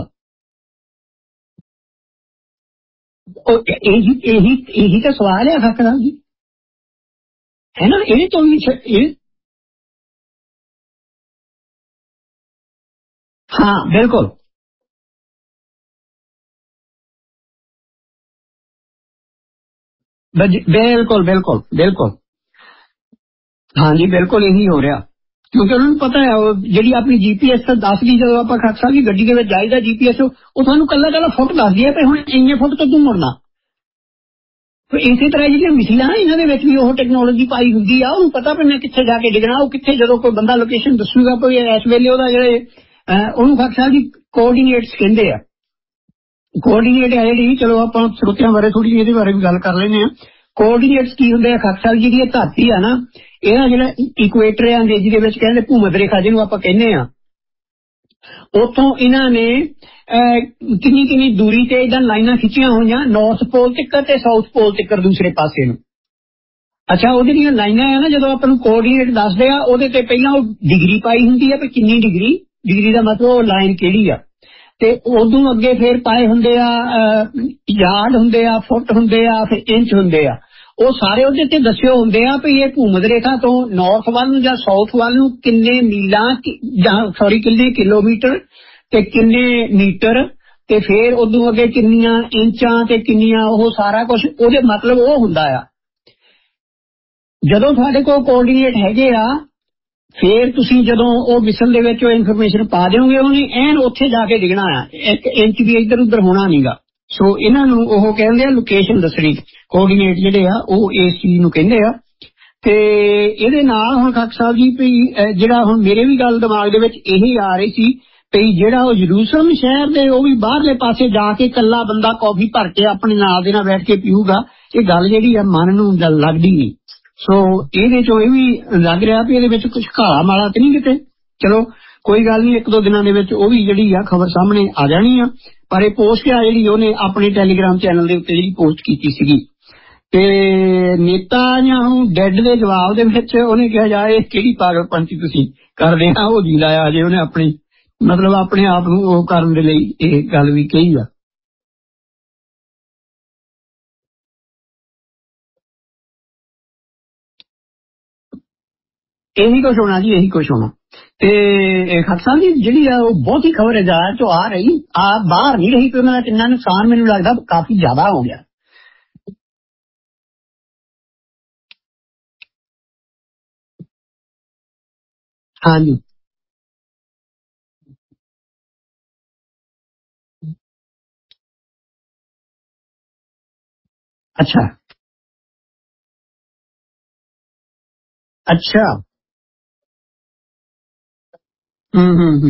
Speaker 2: ਇਹੀ ਤਾਂ ਸਵਾਲ ਹੈ ਖਾਕਰਾ ਜੀ, ਹੈ ਨਾ? ਇਹ ਤੋਂ ਵੀ ਹਾਂ ਬਿਲਕੁਲ ਬਿਲਕੁਲ ਬਿਲਕੁਲ ਬਿਲਕੁਲ ਹਾਂਜੀ ਬਿਲਕੁਲ ਇਹੀ ਹੋ ਰਿਹਾ, ਕਿਉਂਕਿ ਉਹਨਾਂ ਨੂੰ ਪਤਾ ਹੈ ਉਹ ਜਿਹੜੀ ਆਪਣੀ GPS ਦੱਸਦੀ, ਜਦੋਂ ਆਪਾਂ ਖਾਕਸਾ ਦੀ ਗੱਡੀ ਦੇ ਵਿੱਚ ਜਾਈਦਾ GPS ਉਹ ਤੁਹਾਨੂੰ ਕੱਲਾ ਕੱਲਾ ਫੁੱਟ ਦੱਸਦੀ ਹੈ, ਹੁਣ ਇੰਨੇ ਫੁੱਟ ਤੋਂ ਤੂੰ ਮੁੜਨਾ। ਇਸੇ ਤਰ੍ਹਾਂ ਜਿਹੜੀਆਂ ਮਿਸਿਲਾਂ ਇਹਨਾਂ ਦੇ ਵਿੱਚ ਵੀ ਉਹ ਟੈਕਨੋਲੋਜੀ ਪਾਈ ਹੁੰਦੀ ਆ, ਉਹਨੂੰ ਪਤਾ ਵੀ ਮੈਂ ਕਿੱਥੇ ਜਾ ਕੇ ਡਿੱਗਣਾ, ਉਹ ਕਿੱਥੇ ਜਦੋਂ ਕੋਈ ਬੰਦਾ ਲੋਕੇਸ਼ਨ ਦੱਸੂਗਾ ਕੋਈ ਇਸ ਵੇਲੇ ਉਹਦਾ ਜਿਹੜੇ ਉਹਨੂੰ ਖਾਕਸਾ ਦੀ ਕੋਆਰਡੀਨੇਟਸ ਕਹਿੰਦੇ ਆ। ਕੋਆਰਡੀਨੇਟ ਹੈ ਜਿਹੜੀ, ਚਲੋ ਆਪਾਂ ਸਰੋਤਿਆਂ ਬਾਰੇ ਥੋੜੀ ਜਿਹੀ ਇਹਦੇ ਬਾਰੇ ਵੀ ਗੱਲ ਕਰ ਲੈਂਦੇ ਆ। ਕੋਆਰਡੀਨੇਟਸ ਕੀ ਹੁੰਦੇ ਆ? ਖਾਕਸਾ ਦੀ ਜਿਹੜੀ ਧਰਤੀ ਆ ਨਾ, ਇਹਦਾ ਜਿਹੜਾ ਇਕੁਏਟਰ ਆ ਅੰਗਰੇਜ਼ੀ ਦੇ ਵਿੱਚ ਕਹਿੰਦੇ ਭੂਮਧ ਰੇਖਾ ਜਿਹਨੂੰ ਆਪਾਂ ਕਹਿੰਦੇ ਆ, ਉੱਥੋਂ ਇਹਨਾਂ ਨੇ ਕਿੰਨੀ ਕਿੰਨੀ ਦੂਰੀ ਤੇ ਇਦਾਂ ਲਾਈਨਾਂ ਖਿੱਚੀਆਂ ਹੋਈਆਂ ਨਾਰਥ ਪੋਲ ਤੱਕ ਤੇ ਸਾਊਥ ਪੋਲ ਤੱਕ ਦੂਸਰੇ ਪਾਸੇ ਨੂੰ। ਅੱਛਾ, ਉਹ ਜਿਹੜੀਆਂ ਲਾਈਨਾਂ ਆ ਨਾ, ਜਦੋਂ ਆਪਾਂ ਨੂੰ ਕੋਆਰਡੀਨੇਟ ਦੱਸਦੇ ਆ ਉਹਦੇ ਤੇ ਪਹਿਲਾਂ ਉਹ ਡਿਗਰੀ ਪਾਈ ਹੁੰਦੀ ਆ ਵੀ ਕਿੰਨੀ ਡਿਗਰੀ ਦਾ ਮਤਲਬ ਉਹ ਲਾਈਨ ਕਿਹੜੀ ਆ, ਤੇ ਉਦੋਂ ਅੱਗੇ ਫੇਰ ਪਾਏ ਹੁੰਦੇ ਆ ਯਾਰਡ ਹੁੰਦੇ ਆ, ਫੁੱਟ ਹੁੰਦੇ ਆ, ਫਿਰ ਇੰਚ ਹੁੰਦੇ ਆ। ਉਹ ਸਾਰੇ ਉਹਦੇ ਤੇ ਦੱਸਿਓ ਹੁੰਦੇ ਆ ਵੀ ਇਹ ਭੂਮਧ ਰੇਖਾ ਤੋਂ ਨਾਰਥ ਵੱਲ ਨੂੰ ਜਾਂ ਸਾਊਥ ਵੱਲ ਨੂੰ ਕਿੰਨੇ ਮੀਲਾਂ ਕਿੰਨੇ ਕਿਲੋਮੀਟਰ ਤੇ ਕਿੰਨੇ ਮੀਟਰ, ਤੇ ਫੇਰ ਉਦੋਂ ਅੱਗੇ ਕਿੰਨੀਆਂ ਇੰਚਾਂ ਤੇ ਕਿੰਨੀਆਂ, ਉਹ ਸਾਰਾ ਕੁਝ ਉਹਦੇ ਮਤਲਬ ਉਹ ਹੁੰਦਾ ਆ। ਜਦੋਂ ਤੁਹਾਡੇ ਕੋਲ ਕੋਆਰਡੀਨੇਟ ਹੈਗੇ ਆ, ਫੇਰ ਤੁਸੀਂ ਜਦੋਂ ਉਹ ਮਿਸਲ ਦੇ ਵਿੱਚ ਉਹ ਇਨਫੋਰਮੇਸ਼ਨ ਪਾ ਦਿਓਗੇ, ਉਹਨੇ ਐਨ ਉੱਥੇ ਜਾ ਕੇ ਡਿੱਗਣਾ ਆ, 1 ਇੰਚ ਵੀ ਇੱਧਰ ਉੱਧਰ ਹੋਣਾ ਨਹੀਂਗਾ। ਸੋ ਇਹਨਾਂ ਨੂੰ ਉਹ ਕਹਿੰਦੇ ਆ ਲੋਕੇਸ਼ਨ ਦੱਸਣੀ, ਕੋਆਰਡੀਨੇਟ ਜਿਹੜੇ ਆ ਉਹ ਇਸ ਚੀਜ਼ ਨੂੰ ਕਹਿੰਦੇ ਆ। ਤੇ ਇਹਦੇ ਨਾਲ ਹੁਣ ਖਾਕ ਸਾਹਿਬ ਜੀ ਵੀ ਜਿਹੜਾ ਹੁਣ ਮੇਰੇ ਵੀ ਗੱਲ ਦਿਮਾਗ ਦੇ ਵਿੱਚ ਇਹੀ ਆ ਰਹੀ ਸੀ ਵੀ ਜਿਹੜਾ ਉਹ ਯਰੂਸ਼ਲਮ ਸ਼ਹਿਰ ਦੇ ਉਹ ਵੀ ਬਾਹਰਲੇ ਪਾਸੇ ਜਾ ਕੇ ਇਕੱਲਾ ਬੰਦਾ ਕੌਫੀ ਭਰ ਕੇ ਆਪਣੇ ਨਾਲ ਦੇ ਨਾਲ ਬੈਠ ਕੇ ਪੀਊਗਾ, ਇਹ ਗੱਲ ਜਿਹੜੀ ਆ ਮਨ ਨੂੰ ਲੱਗਦੀ ਨਹੀਂ। ਸੋ ਇਹਦੇ ਚੋਂ ਇਹ ਵੀ ਲੱਗ ਰਿਹਾ ਵੀ ਇਹਦੇ ਵਿੱਚ ਕੁਝ ਘਾਲਾ ਮਾਲਾ ਤੇ ਨਹੀਂ ਕਿਤੇ। ਚਲੋ ਕੋਈ ਗੱਲ ਨਹੀਂ, 1-2 ਦਿਨਾਂ ਦੇ ਵਿੱਚ ਉਹ ਵੀ ਜਿਹੜੀ ਆ ਖਬਰ ਸਾਹਮਣੇ ਆ ਜਾਣੀ ਆ। ਪਰ ਇਹ ਪੋਸਟ ਆ ਜਿਹੜੀ ਉਹਨੇ ਆਪਣੇ ਟੈਲੀਗ੍ਰਾਮ ਚੈਨਲ ਦੇ ਉੱਤੇ ਜਿਹੜੀ ਪੋਸਟ ਕੀਤੀ ਸੀਗੀ, ਤੇ ਨੇਤਾ ਜਾਂ ਡੈਡ ਦੇ ਜਵਾਬ ਦੇ ਵਿੱਚ ਉਹਨੇ ਕਿਹਾ ਜਾ ਇਹ ਕਿਹੜੀ ਪਾਗਲਪੰਤੀ ਤੁਸੀਂ ਕਰਦੇ ਆ, ਉਹ ਜੀ ਲਾਇਆ ਜੇ ਉਹਨੇ ਆਪਣੀ ਮਤਲਬ ਆਪਣੇ ਆਪ ਨੂੰ ਉਹ ਕਰਨ ਦੇ ਲਈ ਇਹ ਗੱਲ ਵੀ ਕਹੀ ਆ। ਇਹੀ ਕੁਛ ਹੋਣਾ ਜੀ, ਇਹੀ ਕੁਛ ਹੋਣਾ। ਤੇ ਖਾਲਸਾ ਜੀ ਜਿਹੜੀ ਆ ਉਹ ਬਹੁਤ ਹੀ ਖਬਰ ਹਜ਼ਾਰ ਚੋਂ ਆ ਰਹੀ ਆ, ਬਾਹਰ ਨਹੀਂ ਰਹੀ, ਤੇ ਉਹਨਾਂ ਦਾ ਕਿੰਨਾ ਨੁਕਸਾਨ ਮੈਨੂੰ ਲੱਗਦਾ ਕਾਫੀ ਜ਼ਿਆਦਾ ਹੋ ਗਿਆ। ਹਾਂਜੀ ਅੱਛਾ ਅੱਛਾ ਹੂੰ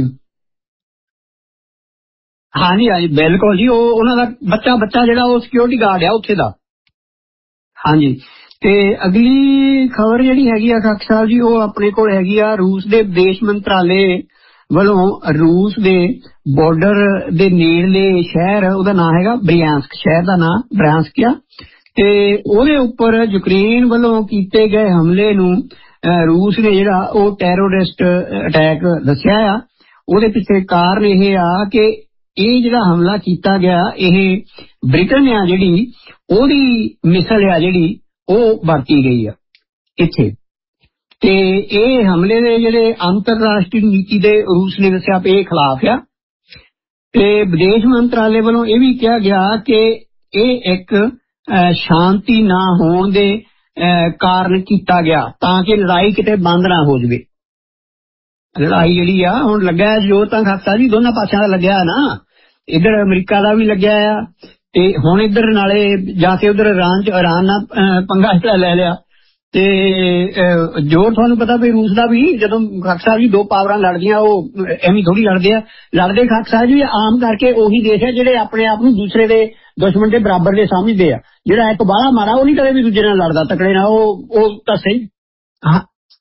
Speaker 2: ਹਾਂਜੀ ਹਾਂਜੀ ਬਿਲਕੁਲ ਜੀ, ਉਹ ਉਹਨਾਂ ਦਾ ਬੱਚਾ ਜਿਹੜਾ ਉਹ ਸਿਕਿਉਰਿਟੀ ਗਾਰਡ ਆ ਉੱਥੇ ਦਾ। ਹਾਂਜੀ, ਤੇ ਅਗਲੀ ਖਬਰ ਜਿਹੜੀ ਹੈਗੀ ਆ ਖਾਕ ਸਾਹਿਬ ਜੀ, ਉਹ ਆਪਣੇ ਕੋਲ ਹੈਗੀ ਆ ਰੂਸ ਦੇ ਵਿਦੇਸ਼ ਮੰਤਰਾਲੇ ਵੱਲੋਂ। ਰੂਸ ਦੇ ਬਾਰਡਰ ਦੇ ਨੇੜਲੇ ਸ਼ਹਿਰ, ਉਹਦਾ ਨਾਂ ਹੈਗਾ ਬ੍ਰਿਆਂਸਕ, ਸ਼ਹਿਰ ਦਾ ਨਾਂ ਬ੍ਰਿਆਂਸਕ ਆ, ਤੇ ਉਹਦੇ ਉੱਪਰ ਯੂਕਰੇਨ ਵੱਲੋਂ ਕੀਤੇ ਗਏ ਹਮਲੇ ਨੂੰ ਰੂਸ ਨੇ ਜਿਹੜਾ ਉਹ ਟੈਰੋਰਿਸਟ ਅਟੈਕ ਦੱਸਿਆ ਆ। ਉਹਦੇ ਪਿੱਛੇ ਕਾਰਨ ਇਹ ਆ ਕਿ ਇਹ ਜਿਹੜਾ ਹਮਲਾ ਕੀਤਾ ਗਿਆ, ਇਹ ਬ੍ਰਿਟਨ ਆ ਜਿਹੜੀ ਉਹਦੀ ਮਿਸਲ ਆ ਜਿਹੜੀ ਉਹ ਵਰਤੀ ਗਈ ਆ ਇੱਥੇ। ਤੇ ਇਹ ਹਮਲੇ ਦੇ ਜਿਹੜੇ ਅੰਤਰਰਾਸ਼ਟਰੀ ਨੀਤੀ ਦੇ ਰੂਸ ਨੇ ਦੱਸਿਆ ਵੀ ਇਹ ਖਿਲਾਫ ਆ। ਤੇ ਵਿਦੇਸ਼ ਮੰਤਰਾਲੇ ਵੱਲੋਂ ਇਹ ਵੀ ਕਿਹਾ ਗਿਆ ਕਿ ਇਹ ਇੱਕ ਸ਼ਾਂਤੀ ਨਾ ਹੋਣ ਦੇ ਕਾਰਨ ਕੀਤਾ ਗਿਆ, ਤਾਂ ਕਿ ਲੜਾਈ ਕਿਤੇ ਬੰਦ ਨਾ ਹੋ ਜਾਵੇ। ਲੜਾਈ ਜਿਹੜੀ ਆ ਹੁਣ ਲੱਗਿਆ ਜੋ ਤਾਂ ਖਾਤਾ ਜੀ ਦੋਨਾਂ ਪਾਸਿਆਂ ਦਾ ਲੱਗਿਆ ਨਾ, ਇੱਧਰ ਅਮਰੀਕਾ ਦਾ ਵੀ ਲੱਗਿਆ ਆ, ਤੇ ਹੁਣ ਇੱਧਰ ਨਾਲੇ ਜਾ ਕੇ ਉਧਰ ਇਰਾਨ ਨਾਲ ਪੰਗਾ ਲੈ ਲਿਆ। ਤੇ ਜੋਰ ਤੁਹਾਨੂੰ ਪਤਾ ਵੀ ਰੂਸ ਦਾ ਵੀ, ਜਦੋਂ ਖਾਕ ਸਾਹਿਬ ਜੀ 2 ਪਾਵਰਾਂ ਲੜਦੀਆਂ ਉਹ ਐਵੇਂ ਥੋੜੀ ਲੜਦੇ ਖਾਕ ਸਾਹਿਬ ਜੀ ਆਮ ਕਰਕੇ ਉਹੀ ਦੇਸ਼ ਹੈ ਜਿਹੜੇ ਆਪਣੇ ਆਪ ਨੂੰ ਦੂਸਰੇ ਦੇ ਦੁਸ਼ਮਣ ਦੇ ਬਰਾਬਰ ਦੇ ਸਮਝਦੇ ਆ। ਜਿਹੜਾ ਇੱਕ ਬਾਹਲਾ ਮਾਰਾ ਉਹ ਨਹੀਂ ਕਦੇ ਵੀ ਦੂਜੇ ਨਾਲ ਲੜਦਾ, ਤਕੜੇ ਨਾਲ ਉਹ ਤਾਂ ਸਹੀ। ਹਾਂ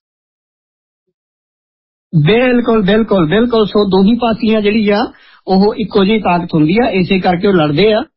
Speaker 2: ਬਿਲਕੁਲ ਬਿਲਕੁਲ ਬਿਲਕੁਲ। ਸੋ ਦੋਹੀ ਪਾਸਿਆਂ ਜਿਹੜੀ ਆ ਉਹ ਇੱਕੋ ਜਿਹੀ ਤਾਕਤ ਹੁੰਦੀ ਆ, ਇਸੇ ਕਰਕੇ ਉਹ ਲੜਦੇ ਆ।